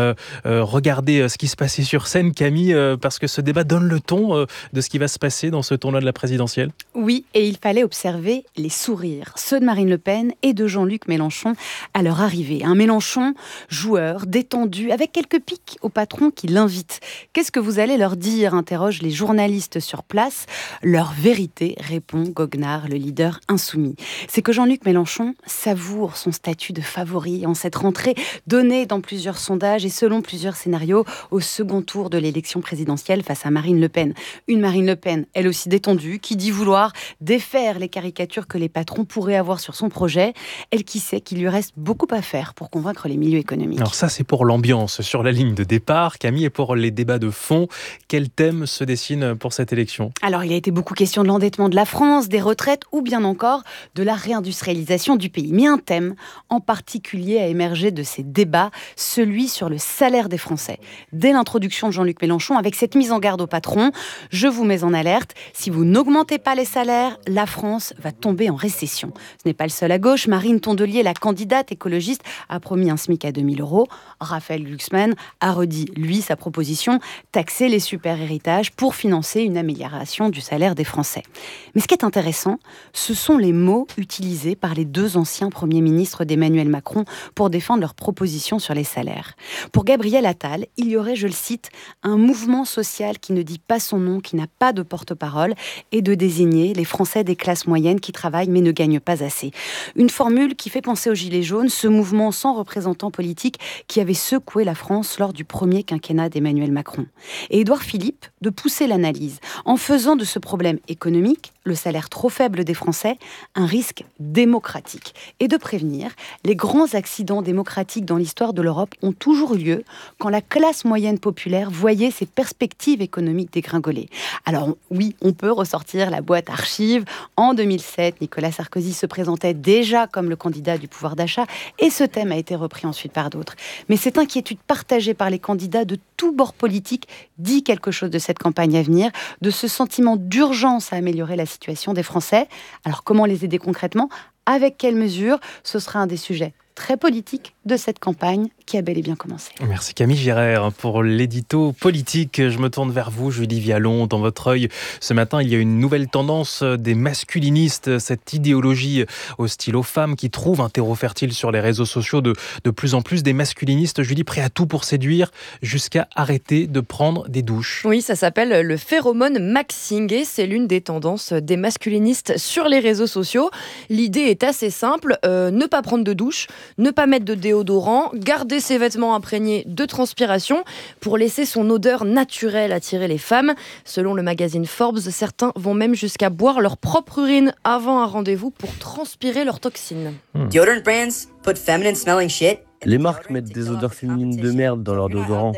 regarder ce qui se passait sur scène, Camille, parce que ce débat donne le ton de ce qui va se passer dans ce tournoi de la présidentielle. Oui, et il fallait observer les sourires, ceux de Marine Le Pen et de Jean-Luc Mélenchon à leur arrivée. Un Mélenchon joueur, détendu, avec quelques piques au patron qui l'invite. Qu'est-ce que vous allez leur dire ? Interrogent les journalistes sur place. Leur vérité, répond Goguenard, le leader insoumis. C'est que Jean-Luc Mélenchon savoure son statut de favori en cette rentrée donnée dans plusieurs sondages et selon plusieurs scénarios au second tour de l'élection présidentielle face à Marine Le Pen. Une Marine Le Pen, elle aussi détendue, qui dit vouloir défaire les caricatures que les patrons pourraient avoir sur son projet. Elle qui sait qu'il lui reste beaucoup à faire pour convaincre les milieux économiques. Alors ça, c'est pour l'ambiance sur la ligne de départ. Camille, et pour les débats de fond, quel thème se dessine pour cette élection ? Alors, il a été beaucoup question de l'endettement de la France, des retraites ou bien encore de la réindustrialisation du pays. Mais un thème en particulier a émergé de ces débats, celui sur le salaire des Français. Dès l'introduction de Jean-Luc Mélenchon, avec cette mise en garde au patron, je vous mets en alerte, si vous n'augmentez pas les salaires, la France va tomber en récession. Ce n'est pas le seul à gauche. Marine Tondelier, la candidate écologiste, a promis un SMIC à 2 000 €. Raphaël Glucksmann a redit, lui, sa proposition, taxer les super-héritages pour financer une amélioration du salaire des Français. Mais ce qui est intéressant, ce sont les mots utilisés par les 2 anciens premiers ministres d'Emmanuel Macron pour défendre leurs propositions sur les salaires. Pour Gabriel Attal, il y aurait, je le cite, un mouvement social qui ne dit pas son nom, qui n'a pas de porte-parole, et de désigner les Français des classes moyennes qui travaillent mais ne gagnent pas assez. Une formule qui fait penser aux Gilets jaunes, ce mouvement sans représentant politique qui avait secoué la France lors du premier quinquennat d'Emmanuel Macron. Et Édouard Philippe de pousser l'analyse en faisant de ce problème économique, le salaire trop faible des Français, un risque démocratique et de prévenir les grands accidents démocratiques dans l'histoire de l'Europe ont toujours eu lieu quand la classe moyenne populaire voyait ses perspectives économiques dégringoler. Alors oui, on peut ressortir la boîte archive. En 2007, Nicolas Sarkozy se présentait déjà comme le candidat du pouvoir d'achat et ce thème a été repris ensuite par d'autres. Mais cette inquiétude partagée par les candidats de tous bords politiques dit quelque chose de cette campagne à venir, de ce sentiment d'urgence à améliorer la situation des Français. Alors comment les aider concrètement ? Avec quelles mesures ? Ce sera un des sujets très politique de cette campagne qui a bel et bien commencé. Merci Camille Gérard pour l'édito politique. Je me tourne vers vous, Julie Vialon. Dans votre œil, ce matin, il y a une nouvelle tendance des masculinistes, cette idéologie hostile aux femmes qui trouve un terreau fertile sur les réseaux sociaux. De plus en plus des masculinistes, Julie, prêts à tout pour séduire jusqu'à arrêter de prendre des douches. Oui, ça s'appelle le phéromone maxing et c'est l'une des tendances des masculinistes sur les réseaux sociaux. L'idée est assez simple, ne pas prendre de douche, ne pas mettre de déodorant, garder ses vêtements imprégnés de transpiration pour laisser son odeur naturelle attirer les femmes. Selon le magazine Forbes, certains vont même jusqu'à boire leur propre urine avant un rendez-vous pour transpirer leurs toxines. Deodorant brands put feminine smelling shit. Les marques mettent des odeurs féminines de merde dans leur déodorant.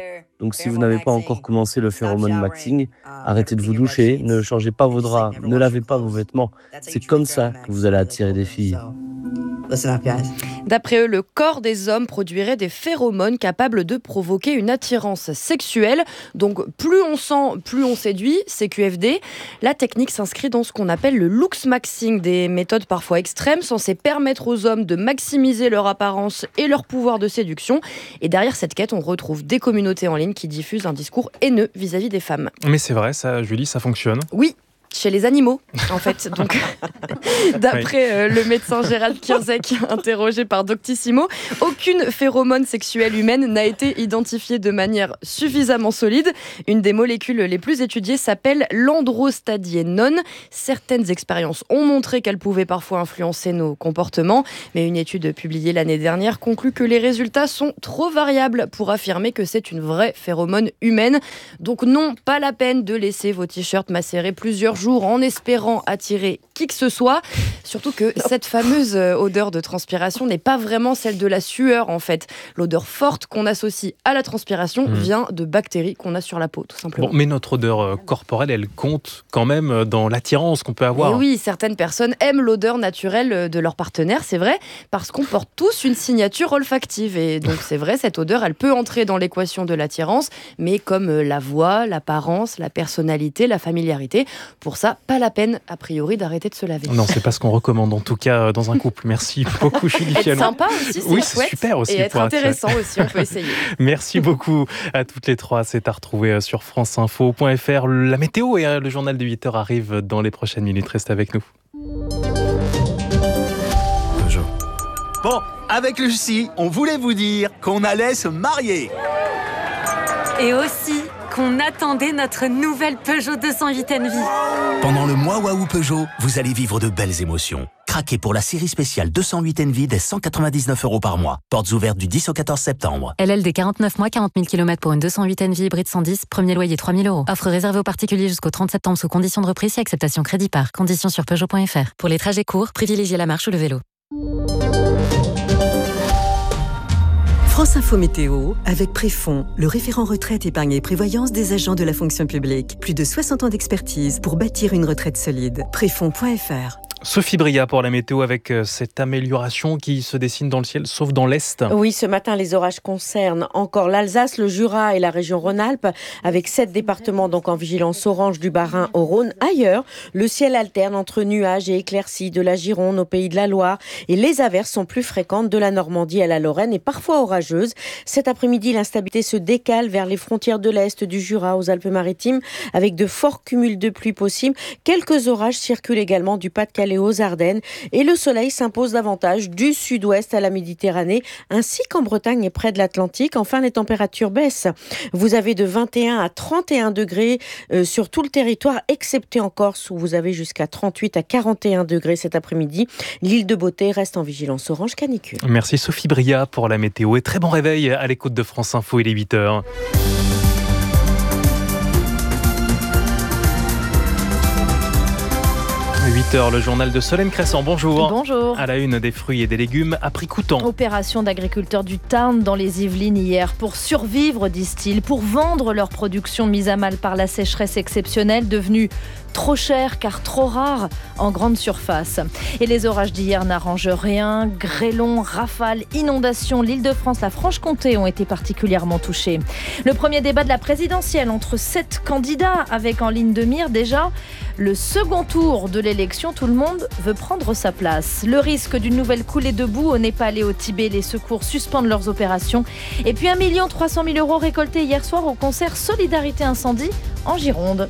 Donc si vous n'avez pas encore commencé le phéromone maxing, arrêtez de vous doucher, ne changez pas vos draps, ne lavez pas vos vêtements. C'est comme ça que vous allez attirer des filles. D'après eux, le corps des hommes produirait des phéromones capables de provoquer une attirance sexuelle. Donc plus on sent, plus on séduit, CQFD. La technique s'inscrit dans ce qu'on appelle le looks maxing, des méthodes parfois extrêmes censées permettre aux hommes de maximiser leur apparence et leur pouvoir de séduction. Et derrière cette quête, on retrouve des communautés en ligne qui diffusent un discours haineux vis-à-vis des femmes. Mais c'est vrai, ça, Julie, ça fonctionne. Oui. Chez les animaux, en fait. Donc, d'après le médecin Gérald Kierzek, interrogé par Doctissimo, aucune phéromone sexuelle humaine n'a été identifiée de manière suffisamment solide. Une des molécules les plus étudiées s'appelle l'androstadiénone. Certaines expériences ont montré qu'elle pouvait parfois influencer nos comportements, mais une étude publiée l'année dernière conclut que les résultats sont trop variables pour affirmer que c'est une vraie phéromone humaine. Donc non, pas la peine de laisser vos t-shirts macérer plusieurs jours en espérant attirer qui que ce soit. Surtout que cette fameuse odeur de transpiration n'est pas vraiment celle de la sueur en fait. L'odeur forte qu'on associe à la transpiration vient de bactéries qu'on a sur la peau tout simplement. Bon, mais notre odeur corporelle, elle compte quand même dans l'attirance qu'on peut avoir. Et oui, certaines personnes aiment l'odeur naturelle de leur partenaire, c'est vrai, parce qu'on porte tous une signature olfactive. Et donc c'est vrai, cette odeur, elle peut entrer dans l'équation de l'attirance, mais comme la voix, l'apparence, la personnalité, la familiarité, pour ça, pas la peine, a priori, d'arrêter de se laver. Non, c'est pas ce qu'on recommande, en tout cas, dans un couple. Merci beaucoup, Julie. Être sympa aussi, c'est oui, chouette. C'est super aussi. Et être intéressant aussi, on peut essayer. Merci beaucoup à toutes les trois. C'est à retrouver sur franceinfo.fr. La météo et le journal de 8h arrivent dans les prochaines minutes. Restez avec nous. Bon, avec Lucie, on voulait vous dire qu'on allait se marier. Et aussi qu'on attendait notre nouvelle Peugeot 208 Envie. Pendant le mois Waouh Peugeot, vous allez vivre de belles émotions. Craquez pour la série spéciale 208 Envie dès 199 € par mois. Portes ouvertes du 10 au 14 septembre. LLD 49 mois, 40 000 km pour une 208 Envie hybride 110, premier loyer 3 000 €. Offre réservée aux particuliers jusqu'au 30 septembre sous condition de reprise et acceptation crédit par. Conditions sur Peugeot.fr. Pour les trajets courts, privilégiez la marche ou le vélo. France Info Météo, avec Préfond, le référent retraite, épargne et prévoyance des agents de la fonction publique. Plus de 60 ans d'expertise pour bâtir une retraite solide. Préfond.fr. Sophie Bria pour la météo avec cette amélioration qui se dessine dans le ciel, sauf dans l'Est. Oui, ce matin, les orages concernent encore l'Alsace, le Jura et la région Rhône-Alpes, avec 7 départements donc en vigilance orange du Bas-Rhin au Rhône. Ailleurs, le ciel alterne entre nuages et éclaircies de la Gironde au Pays de la Loire et les averses sont plus fréquentes de la Normandie à la Lorraine et parfois orageuses. Cet après-midi, l'instabilité se décale vers les frontières de l'Est, du Jura aux Alpes-Maritimes, avec de forts cumuls de pluie possibles. Quelques orages circulent également du Pas-de-Calais aux Ardennes et le soleil s'impose davantage du sud-ouest à la Méditerranée ainsi qu'en Bretagne et près de l'Atlantique. Enfin, les températures baissent. Vous avez de 21 à 31 degrés sur tout le territoire, excepté en Corse où vous avez jusqu'à 38 à 41 degrés cet après-midi. L'île de Beauté reste en vigilance orange canicule. Merci Sophie Bria pour la météo et très bon réveil à l'écoute de France Info, il est 8h. 8h, le journal de Solène Crescent. Bonjour. Bonjour. À la une, des fruits et des légumes à prix coûtant. Opération d'agriculteurs du Tarn dans les Yvelines hier. Pour survivre, disent-ils, pour vendre leur production mise à mal par la sécheresse exceptionnelle, devenue trop chère car trop rare en grande surface. Et les orages d'hier n'arrangent rien. Grêlons, rafales, inondations. L'Île-de-France, la Franche-Comté ont été particulièrement touchés. Le premier débat de la présidentielle entre 7 candidats avec en ligne de mire déjà le second tour de l'élection. Tout le monde veut prendre sa place. Le risque d'une nouvelle coulée de boue au Népal et au Tibet. Les secours suspendent leurs opérations. Et puis 1 300 000 € récoltés hier soir au concert Solidarité Incendie en Gironde.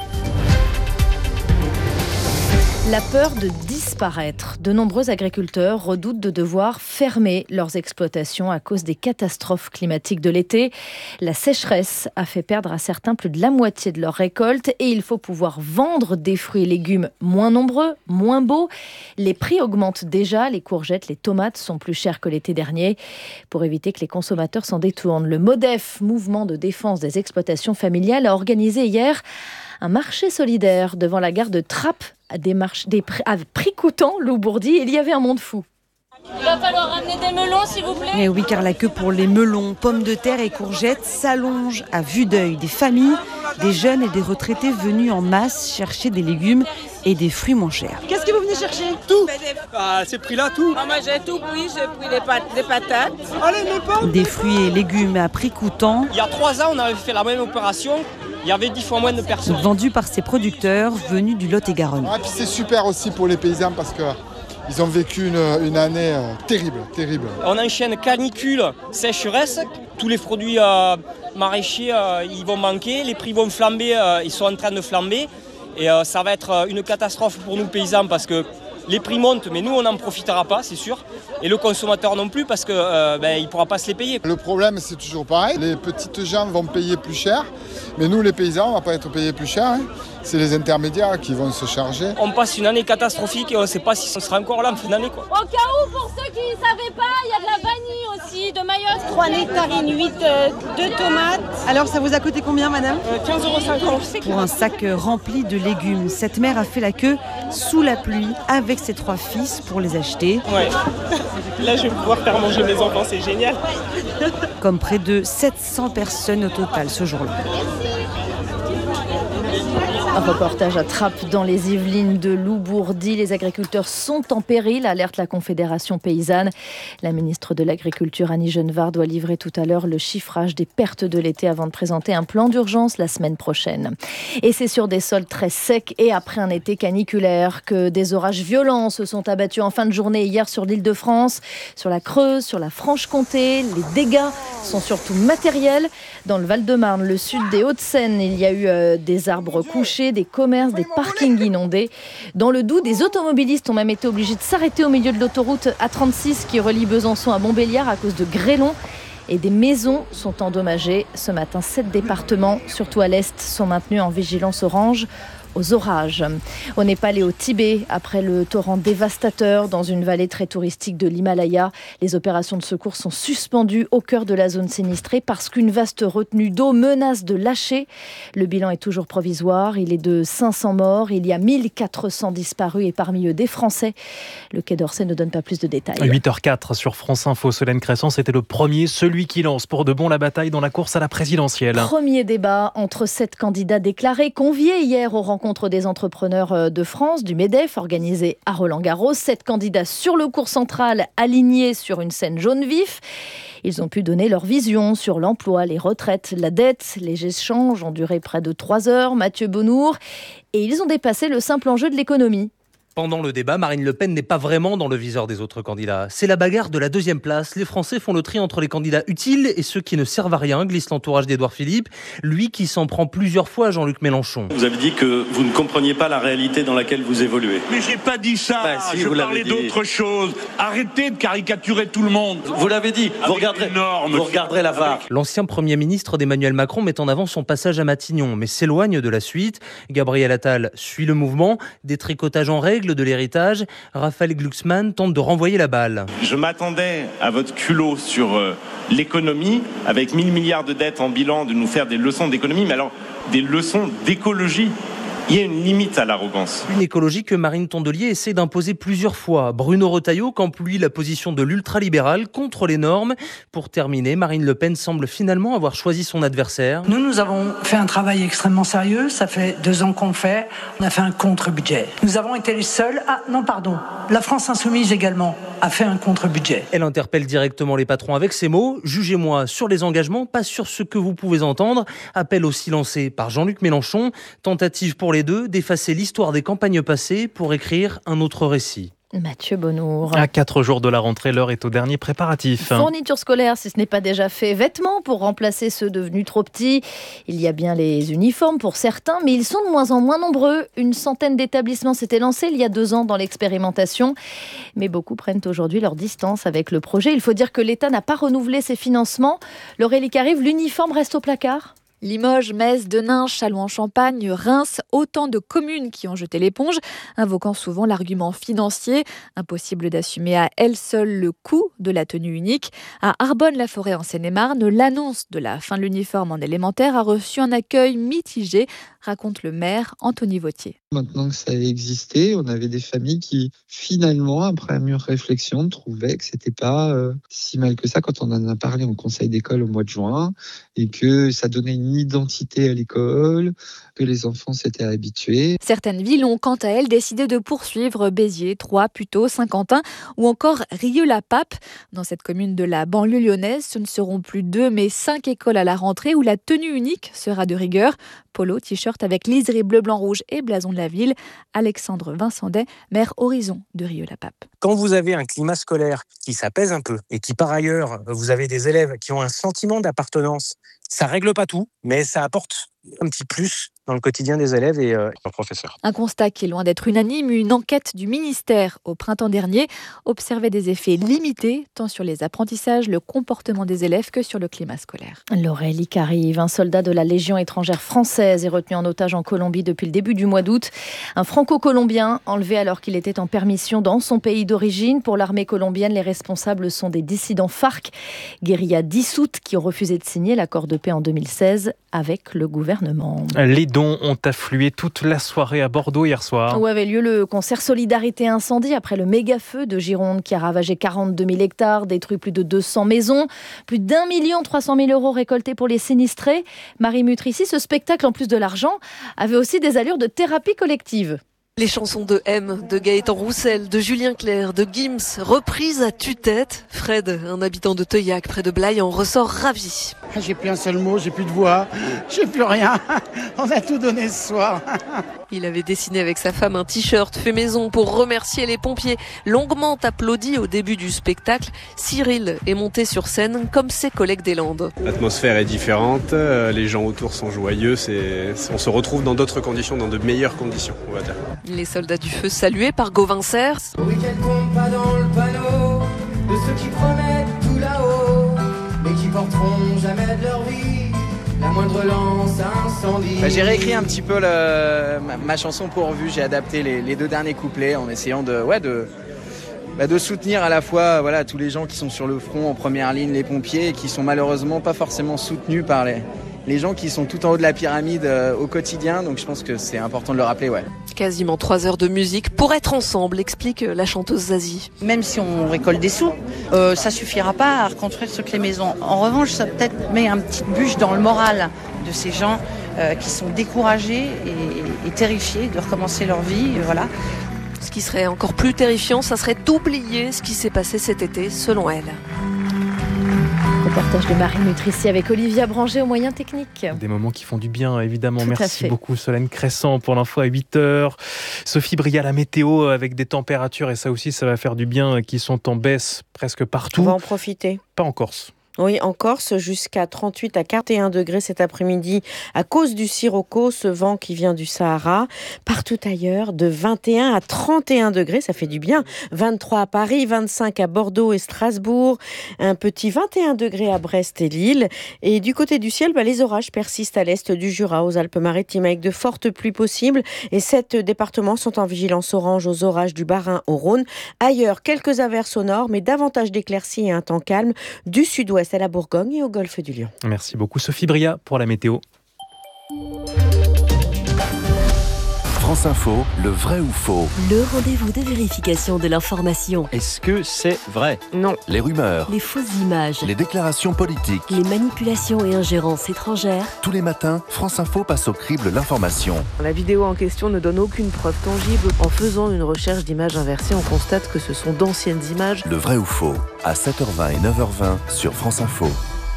La peur de disparaître. De nombreux agriculteurs redoutent de devoir fermer leurs exploitations à cause des catastrophes climatiques de l'été. La sécheresse a fait perdre à certains plus de la moitié de leurs récoltes et il faut pouvoir vendre des fruits et légumes moins nombreux, moins beaux. Les prix augmentent déjà, les courgettes, les tomates sont plus chères que l'été dernier. Pour éviter que les consommateurs s'en détournent, le MODEF, Mouvement de défense des exploitations familiales, a organisé hier un marché solidaire devant la gare de Trappes à prix coûtants, Loup Bourdi. Il y avait un monde fou. Il va falloir ramener des melons, s'il vous plaît. Et oui, car la queue pour les melons, pommes de terre et courgettes s'allonge à vue d'œil. Des familles, des jeunes et des retraités venus en masse chercher des légumes et des fruits moins chers. Qu'est-ce que vous venez chercher? Tout. À ces prix-là, tout. Moi, j'ai tout pris. J'ai pris des patates. Allez, mes pommes. Des fruits et légumes à prix coûtant. Il y a 3 ans, on avait fait la même opération. Il y avait 10 fois moins de personnes. Vendus par ces producteurs venus du Lot-et-Garonne. Puis c'est super aussi pour les paysans parce qu'ils ont vécu une année terrible. On enchaîne canicule, sécheresse. Tous les produits maraîchers, ils vont manquer. Les prix vont flamber, ils sont en train de flamber. Et ça va être une catastrophe pour nous paysans parce que les prix montent, mais nous on n'en profitera pas, c'est sûr. Et le consommateur non plus parce qu'il ne pourra pas se les payer. Le problème c'est toujours pareil, les petites gens vont payer plus cher, mais nous les paysans on ne va pas être payés plus cher. C'est les intermédiaires qui vont se charger. On passe une année catastrophique et on ne sait pas si on sera encore là en fin d'année. Au cas où, pour ceux qui ne savaient pas, il y a de la vanille aussi, de Mayotte. 3 nectarines, 8 de tomates. Alors ça vous a coûté combien, madame 15,50 €. Pour un sac rempli de légumes, cette mère a fait la queue sous la pluie avec ses 3 fils pour les acheter. Ouais. Là, je vais pouvoir faire manger mes enfants, c'est génial. Comme près de 700 personnes au total ce jour-là. Un reportage à Trappes dans les Yvelines de Loubourdi. Les agriculteurs sont en péril, alerte la Confédération paysanne. La ministre de l'Agriculture, Annie Genevard, doit livrer tout à l'heure le chiffrage des pertes de l'été avant de présenter un plan d'urgence la semaine prochaine. Et c'est sur des sols très secs et après un été caniculaire que des orages violents se sont abattus en fin de journée hier sur l'Île-de-France, sur la Creuse, sur la Franche-Comté. Les dégâts sont surtout matériels. Dans le Val-de-Marne, le sud des Hauts-de-Seine, il y a eu des arbres couchés, des commerces, des parkings inondés. Dans le Doubs, des automobilistes ont même été obligés de s'arrêter au milieu de l'autoroute A36 qui relie Besançon à Montbéliard à cause de grêlons. Et des maisons sont endommagées. Ce matin, 7 départements, surtout à l'Est, sont maintenus en vigilance orange aux orages. Au Népal et au Tibet, après le torrent dévastateur dans une vallée très touristique de l'Himalaya, les opérations de secours sont suspendues au cœur de la zone sinistrée parce qu'une vaste retenue d'eau menace de lâcher. Le bilan est toujours provisoire, il est de 500 morts, il y a 1400 disparus et parmi eux des Français. Le Quai d'Orsay ne donne pas plus de détails. 8h04 sur France Info, Solène Crescent, c'était le premier, celui qui lance pour de bon la bataille dans la course à la présidentielle. Premier débat entre 7 candidats déclarés, conviés hier aux rencontres des entrepreneurs de France, du MEDEF, organisé à Roland-Garros. 7 candidats sur le cours central, alignés sur une scène jaune vif. Ils ont pu donner leur vision sur l'emploi, les retraites, la dette. Les échanges ont duré près de 3 heures. Mathieu Bonnour. Et ils ont dépassé le simple enjeu de l'économie. Pendant le débat, Marine Le Pen n'est pas vraiment dans le viseur des autres candidats. C'est la bagarre de la 2e place. Les Français font le tri entre les candidats utiles et ceux qui ne servent à rien, glisse l'entourage d'Édouard Philippe, lui qui s'en prend plusieurs fois à Jean-Luc Mélenchon. Vous avez dit que vous ne compreniez pas la réalité dans laquelle vous évoluez. Mais j'ai pas dit ça, si, je parlais d'autre chose. Arrêtez de caricaturer tout le monde. Vous l'avez dit, vous regarderez la VAR. L'ancien Premier ministre d'Emmanuel Macron met en avant son passage à Matignon, mais s'éloigne de la suite. Gabriel Attal suit le mouvement, détricotage en règle de l'héritage. Raphaël Glucksmann tente de renvoyer la balle. Je m'attendais à votre culot sur l'économie, avec 1000 milliards de dettes en bilan, de nous faire des leçons d'économie, mais alors des leçons d'écologie. Il y a une limite à l'arrogance. Une écologie que Marine Tondelier essaie d'imposer plusieurs fois. Bruno Retailleau campe lui la position de l'ultralibéral contre les normes. Pour terminer, Marine Le Pen semble finalement avoir choisi son adversaire. Nous avons fait un travail extrêmement sérieux. Ça fait 2 ans qu'on fait. On a fait un contre-budget. Nous avons été les seuls... La France Insoumise également a fait un contre-budget. Elle interpelle directement les patrons avec ces mots. Jugez-moi sur les engagements, pas sur ce que vous pouvez entendre. Appel aussi lancé par Jean-Luc Mélenchon. Tentative pour les deux d'effacer l'histoire des campagnes passées pour écrire un autre récit. Mathieu Bonnour. À 4 jours de la rentrée, l'heure est au dernier préparatif. Fourniture scolaire, si ce n'est pas déjà fait. Vêtements pour remplacer ceux devenus trop petits. Il y a bien les uniformes pour certains, mais ils sont de moins en moins nombreux. Une centaine d'établissements s'étaient lancés il y a 2 ans dans l'expérimentation. Mais beaucoup prennent aujourd'hui leur distance avec le projet. Il faut dire que l'État n'a pas renouvelé ses financements. L'Aurélie Carive, l'uniforme reste au placard. Limoges, Metz, Denain, Châlons-en-Champagne, Reims, autant de communes qui ont jeté l'éponge, invoquant souvent l'argument financier. Impossible d'assumer à elle seule le coût de la tenue unique. À Arbonne-la-Forêt en Seine-et-Marne, l'annonce de la fin de l'uniforme en élémentaire a reçu un accueil mitigé, raconte le maire Anthony Vautier. Maintenant que ça a existé, on avait des familles qui, finalement, après mûre réflexion, trouvaient que c'était pas si mal que ça quand on en a parlé en conseil d'école au mois de juin et que ça donnait une identité à l'école, que les enfants s'étaient habitués. Certaines villes ont quant à elles décidé de poursuivre Béziers, Troyes, Puteaux, Saint-Quentin ou encore Rieux-la-Pape. Dans cette commune de la banlieue lyonnaise, ce ne seront plus 2 mais 5 écoles à la rentrée où la tenue unique sera de rigueur. Polo, t-shirt avec liseré bleu, blanc, rouge et blason de la ville. Alexandre Vincendet, maire Horizon de Rieux-la-Pape. Quand vous avez un climat scolaire qui s'apaise un peu et qui par ailleurs, vous avez des élèves qui ont un sentiment d'appartenance, ça règle pas tout, mais ça apporte un petit plus dans le quotidien des élèves et leurs professeurs. Un constat qui est loin d'être unanime. Une enquête du ministère au printemps dernier observait des effets limités tant sur les apprentissages, le comportement des élèves que sur le climat scolaire. L'Aurélie qui arrive. Un soldat de la Légion étrangère française est retenu en otage en Colombie depuis le début du mois d'août. Un franco-colombien enlevé alors qu'il était en permission dans son pays d'origine. Pour l'armée colombienne, les responsables sont des dissidents FARC, guérilla dissoute, qui ont refusé de signer l'accord de paix en 2016 avec le gouvernement. Les dons ont afflué toute la soirée à Bordeaux hier soir. Où avait lieu le concert Solidarité Incendie après le méga-feu de Gironde qui a ravagé 42 000 hectares, détruit plus de 200 maisons, plus d'1 300 000 € récoltés pour les sinistrés. Marie Mutrici, ce spectacle, en plus de l'argent, avait aussi des allures de thérapie collective. Les chansons de M, de Gaëtan Roussel, de Julien Clerc, de Gims, reprises à tue-tête. Fred, un habitant de Teuillac, près de Blaye, en ressort ravi. J'ai plus un seul mot, j'ai plus de voix, j'ai plus rien. On a tout donné ce soir. Il avait dessiné avec sa femme un t-shirt fait maison pour remercier les pompiers. Longuement applaudi au début du spectacle, Cyril est monté sur scène comme ses collègues des Landes. L'atmosphère est différente, les gens autour sont joyeux, on se retrouve dans d'autres conditions, dans de meilleures conditions, on va dire. Les soldats du feu salués par Gauvin Serres. Au week-end compte pas dans le panneau de ceux qui promettent tout là-haut, mais qui porteront jamais de leur vie la moindre lance incendie. J'ai réécrit un petit peu ma chanson pourvu, j'ai adapté les 2 derniers couplets en essayant de soutenir à la fois tous les gens qui sont sur le front en première ligne, les pompiers, et qui sont malheureusement pas forcément soutenus par les gens qui sont tout en haut de la pyramide au quotidien, donc je pense que c'est important de le rappeler. Quasiment 3 heures de musique pour être ensemble, explique la chanteuse Zazie. Même si on récolte des sous, ça suffira pas à reconstruire toutes les maisons. En revanche, ça peut-être met un petit bûche dans le moral de ces gens qui sont découragés et terrifiés de recommencer leur vie. Voilà. Ce qui serait encore plus terrifiant, ça serait d'oublier ce qui s'est passé cet été, selon elle. Reportage de Marie Mutrici avec Olivia Branger aux moyens techniques. Des moments qui font du bien, évidemment. Tout Merci beaucoup, Solène Crescent, pour l'info à 8h. Sophie Bria, la météo avec des températures, et ça aussi, ça va faire du bien, qui sont en baisse presque partout. On va en profiter. Pas en Corse. Oui, en Corse, jusqu'à 38 à 41 degrés cet après-midi à cause du sirocco, ce vent qui vient du Sahara. Partout ailleurs, de 21 à 31 degrés, ça fait du bien. 23 à Paris, 25 à Bordeaux et Strasbourg, un petit 21 degrés à Brest et Lille. Et du côté du ciel, les orages persistent à l'est du Jura, aux Alpes-Maritimes, avec de fortes pluies possibles. Et 7 départements sont en vigilance orange aux orages du Bas-Rhin au Rhône. Ailleurs, quelques averses au nord, mais davantage d'éclaircies et un temps calme du sud-ouest à la Bourgogne et au golfe du Lion. Merci beaucoup Sophie Bria pour la météo. France Info, le vrai ou faux? Le rendez-vous de vérification de l'information. Est-ce que c'est vrai? Non. Les rumeurs, Les fausses images, les déclarations politiques, les manipulations et ingérences étrangères. tous les matins, France Info passe au crible l'information. La vidéo en question ne donne aucune preuve tangible. En faisant une recherche d'images inversées, on constate que ce sont d'anciennes images. Le vrai ou faux, à 7h20 et 9h20 sur France Info.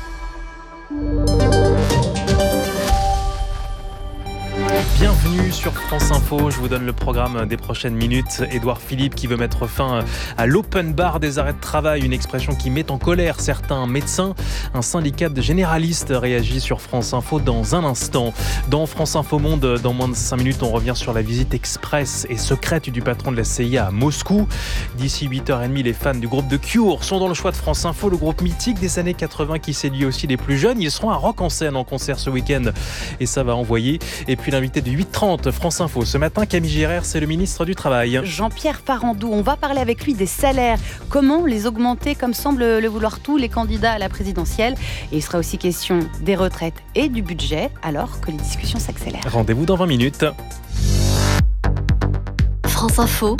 Bienvenue sur France Info, je vous donne le programme des prochaines minutes. Édouard Philippe qui veut mettre fin à l'open bar des arrêts de travail, une expression qui met en colère certains médecins. Un syndicat de généralistes réagit sur France Info dans un instant. Dans France Info Monde, dans moins de 5 minutes, on revient sur la visite express et secrète du patron de la CIA à Moscou. D'ici 8h30, les fans du groupe The Cure sont dans le choix de France Info, le groupe mythique des années 80 qui séduit aussi les plus jeunes. Ils seront à Rock en Seine en concert ce week-end et ça va envoyer. Et puis l'invité de 8h30, France Info. Ce matin, Camille Gérard, c'est le ministre du Travail. Jean-Pierre Farandou, on va parler avec lui des salaires. Comment les augmenter comme semblent le vouloir tous les candidats à la présidentielle. Et il sera aussi question des retraites et du budget, alors que les discussions s'accélèrent. Rendez-vous dans 20 minutes. France Info,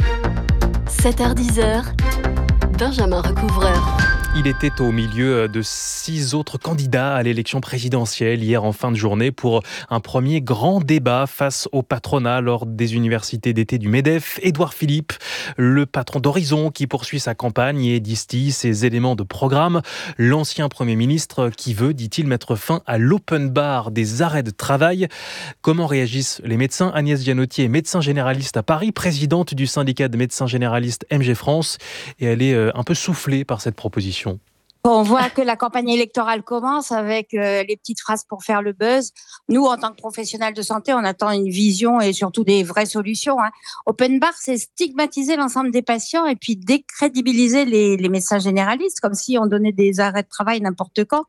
7h-10h, Benjamin Recouvreur. Il était au milieu de 6 autres candidats à l'élection présidentielle hier en fin de journée pour un premier grand débat face au patronat lors des universités d'été du MEDEF. Édouard Philippe, le patron d'Horizon qui poursuit sa campagne et distille ses éléments de programme. L'ancien Premier ministre qui veut, dit-il, mettre fin à l'open bar des arrêts de travail. Comment réagissent les médecins ? Agnès Gianotti est médecin généraliste à Paris, présidente du syndicat de médecins généralistes MG France, et elle est un peu soufflée par cette proposition. On voit que la campagne électorale commence avec les petites phrases pour faire le buzz. Nous, en tant que professionnels de santé, on attend une vision et surtout des vraies solutions. Open bar, c'est stigmatiser l'ensemble des patients et puis décrédibiliser les médecins généralistes, comme si on donnait des arrêts de travail n'importe quand.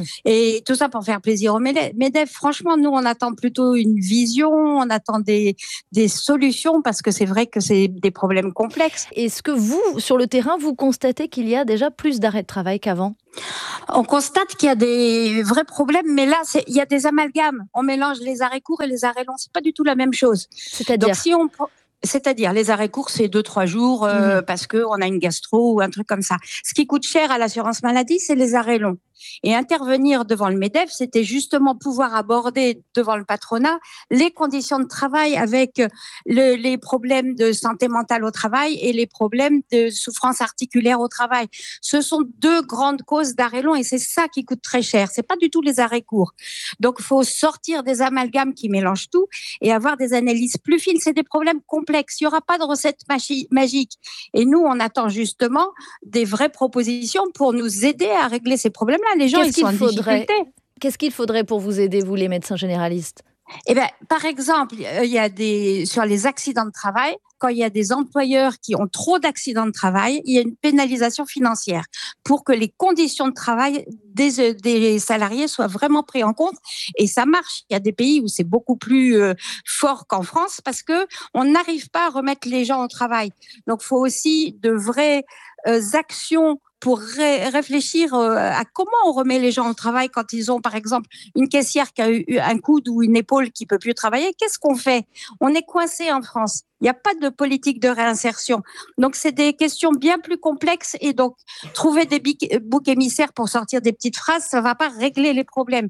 Et tout ça pour faire plaisir aux MEDEF. Franchement, nous, on attend plutôt une vision, on attend des solutions parce que c'est vrai que c'est des problèmes complexes. Est-ce que vous, sur le terrain, vous constatez qu'il y a déjà plus d'arrêts de travail qu'avant ? On constate qu'il y a des vrais problèmes, mais là, il y a des amalgames. On mélange les arrêts courts et les arrêts longs. C'est pas du tout la même chose. C'est-à-dire, les arrêts courts, c'est 2-3 jours parce qu'on a une gastro ou un truc comme ça. Ce qui coûte cher à l'assurance maladie, c'est les arrêts longs. Et intervenir devant le MEDEF, c'était justement pouvoir aborder devant le patronat les conditions de travail avec les problèmes de santé mentale au travail et les problèmes de souffrance articulaire au travail. Ce sont 2 grandes causes d'arrêts longs et c'est ça qui coûte très cher. C'est pas du tout les arrêts courts. Donc, il faut sortir des amalgames qui mélangent tout et avoir des analyses plus fines. C'est des problèmes complexes. Il n'y aura pas de recette magique. Et nous, on attend justement des vraies propositions pour nous aider à régler ces problèmes-là. Les gens, ils sont en difficulté. Qu'est-ce qu'il faudrait pour vous aider, vous, les médecins généralistes ? Par exemple, il y a sur les accidents de travail, quand il y a des employeurs qui ont trop d'accidents de travail, il y a une pénalisation financière pour que les conditions de travail des salariés soient vraiment prises en compte. Et ça marche. Il y a des pays où c'est beaucoup plus fort qu'en France parce que on n'arrive pas à remettre les gens au travail. Donc, il faut aussi de vraies actions pour réfléchir à comment on remet les gens au travail quand ils ont, par exemple, une caissière qui a eu un coude ou une épaule qui peut plus travailler. Qu'est-ce qu'on fait ? On est coincé en France. Il n'y a pas de politique de réinsertion. Donc, c'est des questions bien plus complexes. Et donc, trouver des boucs émissaires pour sortir des petites phrases, ça ne va pas régler les problèmes.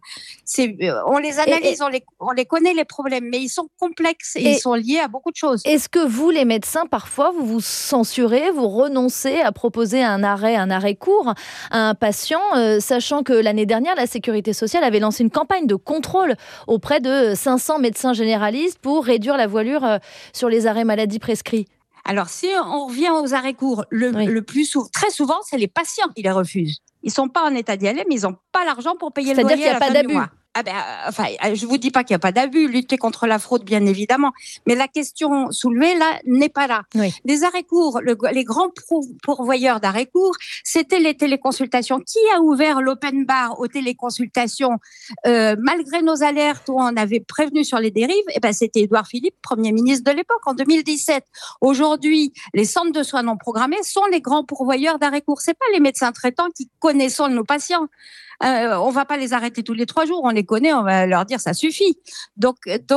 On les analyse, on les connaît, les problèmes, mais ils sont complexes et ils sont liés à beaucoup de choses. Est-ce que vous, les médecins, parfois, vous vous censurez, vous renoncez à proposer un arrêt court à un patient, sachant que l'année dernière, la Sécurité sociale avait lancé une campagne de contrôle auprès de 500 médecins généralistes pour réduire la voilure sur les arrêts maladie prescrits? Alors, si on revient aux arrêts courts, très souvent, c'est les patients qui les refusent. Ils ne sont pas en état d'y aller, mais ils n'ont pas l'argent pour payer le loyer à la fin du mois. Je vous dis pas qu'il n'y a pas d'abus, lutter contre la fraude, bien évidemment. Mais la question soulevée, là, n'est pas là. Oui. Les arrêts courts, les grands pourvoyeurs d'arrêts courts, c'était les téléconsultations. Qui a ouvert l'open bar aux téléconsultations malgré nos alertes où on avait prévenu sur les dérives? C'était Édouard Philippe, Premier ministre de l'époque, en 2017. Aujourd'hui, les centres de soins non programmés sont les grands pourvoyeurs d'arrêts courts. C'est pas les médecins traitants qui connaissons nos patients. On va pas les arrêter tous les 3 jours, on les connaît, on va leur dire ça suffit. Donc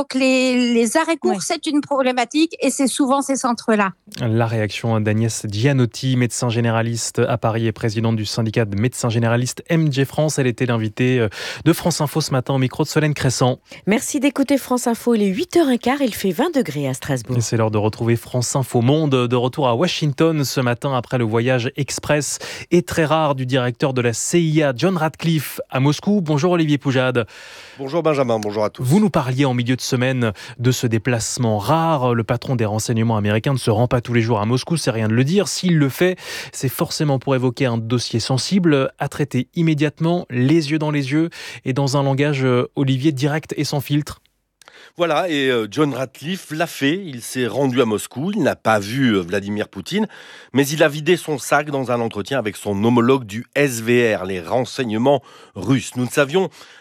les arrêts courts, c'est une problématique et c'est souvent ces centres-là. La réaction d'Agnès Gianotti, médecin généraliste à Paris et présidente du syndicat de médecins généralistes MG France. Elle était l'invitée de France Info ce matin au micro de Solène Crescent. Merci d'écouter France Info, il est 8h15, il fait 20 degrés à Strasbourg. Et c'est l'heure de retrouver France Info Monde, de retour à Washington ce matin après le voyage express et très rare du directeur de la CIA, John Ratcliffe, à Moscou. Bonjour Olivier Poujade. Bonjour Benjamin, bonjour à tous. Vous nous parliez en milieu de semaine de ce déplacement rare. Le patron des renseignements américains ne se rend pas tous les jours à Moscou, c'est rien de le dire. S'il le fait, c'est forcément pour évoquer un dossier sensible à traiter immédiatement, les yeux dans les yeux et dans un langage, Olivier, direct et sans filtre. Voilà, et John Ratcliffe l'a fait, il s'est rendu à Moscou, il n'a pas vu Vladimir Poutine, mais il a vidé son sac dans un entretien avec son homologue du SVR, les renseignements russes. Nous ne savions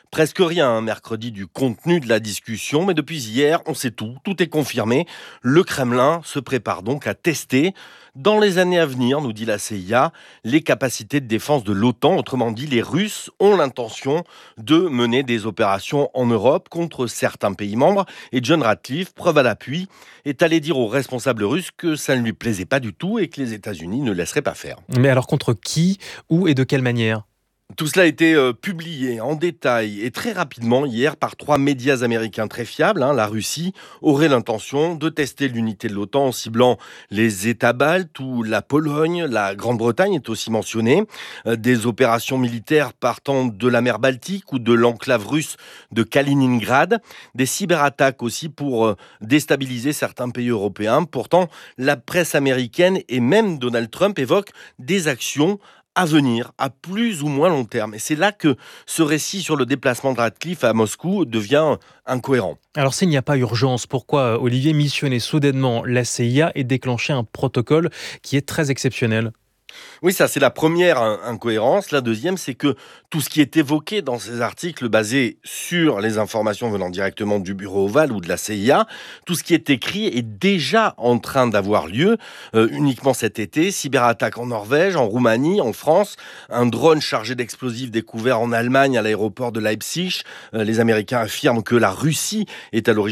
Presque rien, mercredi, du contenu de la discussion, mais depuis hier, on sait tout est confirmé. Le Kremlin se prépare donc à tester, dans les années à venir, nous dit la CIA, les capacités de défense de l'OTAN. Autrement dit, les Russes ont l'intention de mener des opérations en Europe contre certains pays membres. Et John Ratcliffe, preuve à l'appui, est allé dire aux responsables russes que ça ne lui plaisait pas du tout et que les États-Unis ne laisseraient pas faire. Mais alors contre qui, où et de quelle manière ? Tout cela a été publié en détail et très rapidement hier par 3 médias américains très fiables. La Russie aurait l'intention de tester l'unité de l'OTAN en ciblant les États baltes ou la Pologne. La Grande-Bretagne est aussi mentionnée. Des opérations militaires partant de la mer Baltique ou de l'enclave russe de Kaliningrad. Des cyberattaques aussi pour déstabiliser certains pays européens. Pourtant, la presse américaine et même Donald Trump évoquent des actions à venir, à plus ou moins long terme. Et c'est là que ce récit sur le déplacement de Ratcliffe à Moscou devient incohérent. Alors s'il n'y a pas urgence, pourquoi Olivier missionner soudainement la CIA et déclencher un protocole qui est très exceptionnel ? Oui, ça c'est la première incohérence. La deuxième, c'est que tout ce qui est évoqué dans ces articles basés sur les informations venant directement du bureau ovale ou de la CIA, tout ce qui est écrit est déjà en train d'avoir lieu uniquement cet été. Cyberattaque en Norvège, en Roumanie, en France, un drone chargé d'explosifs découvert en Allemagne à l'aéroport de Leipzig. Les Américains affirment que la Russie est à l'origine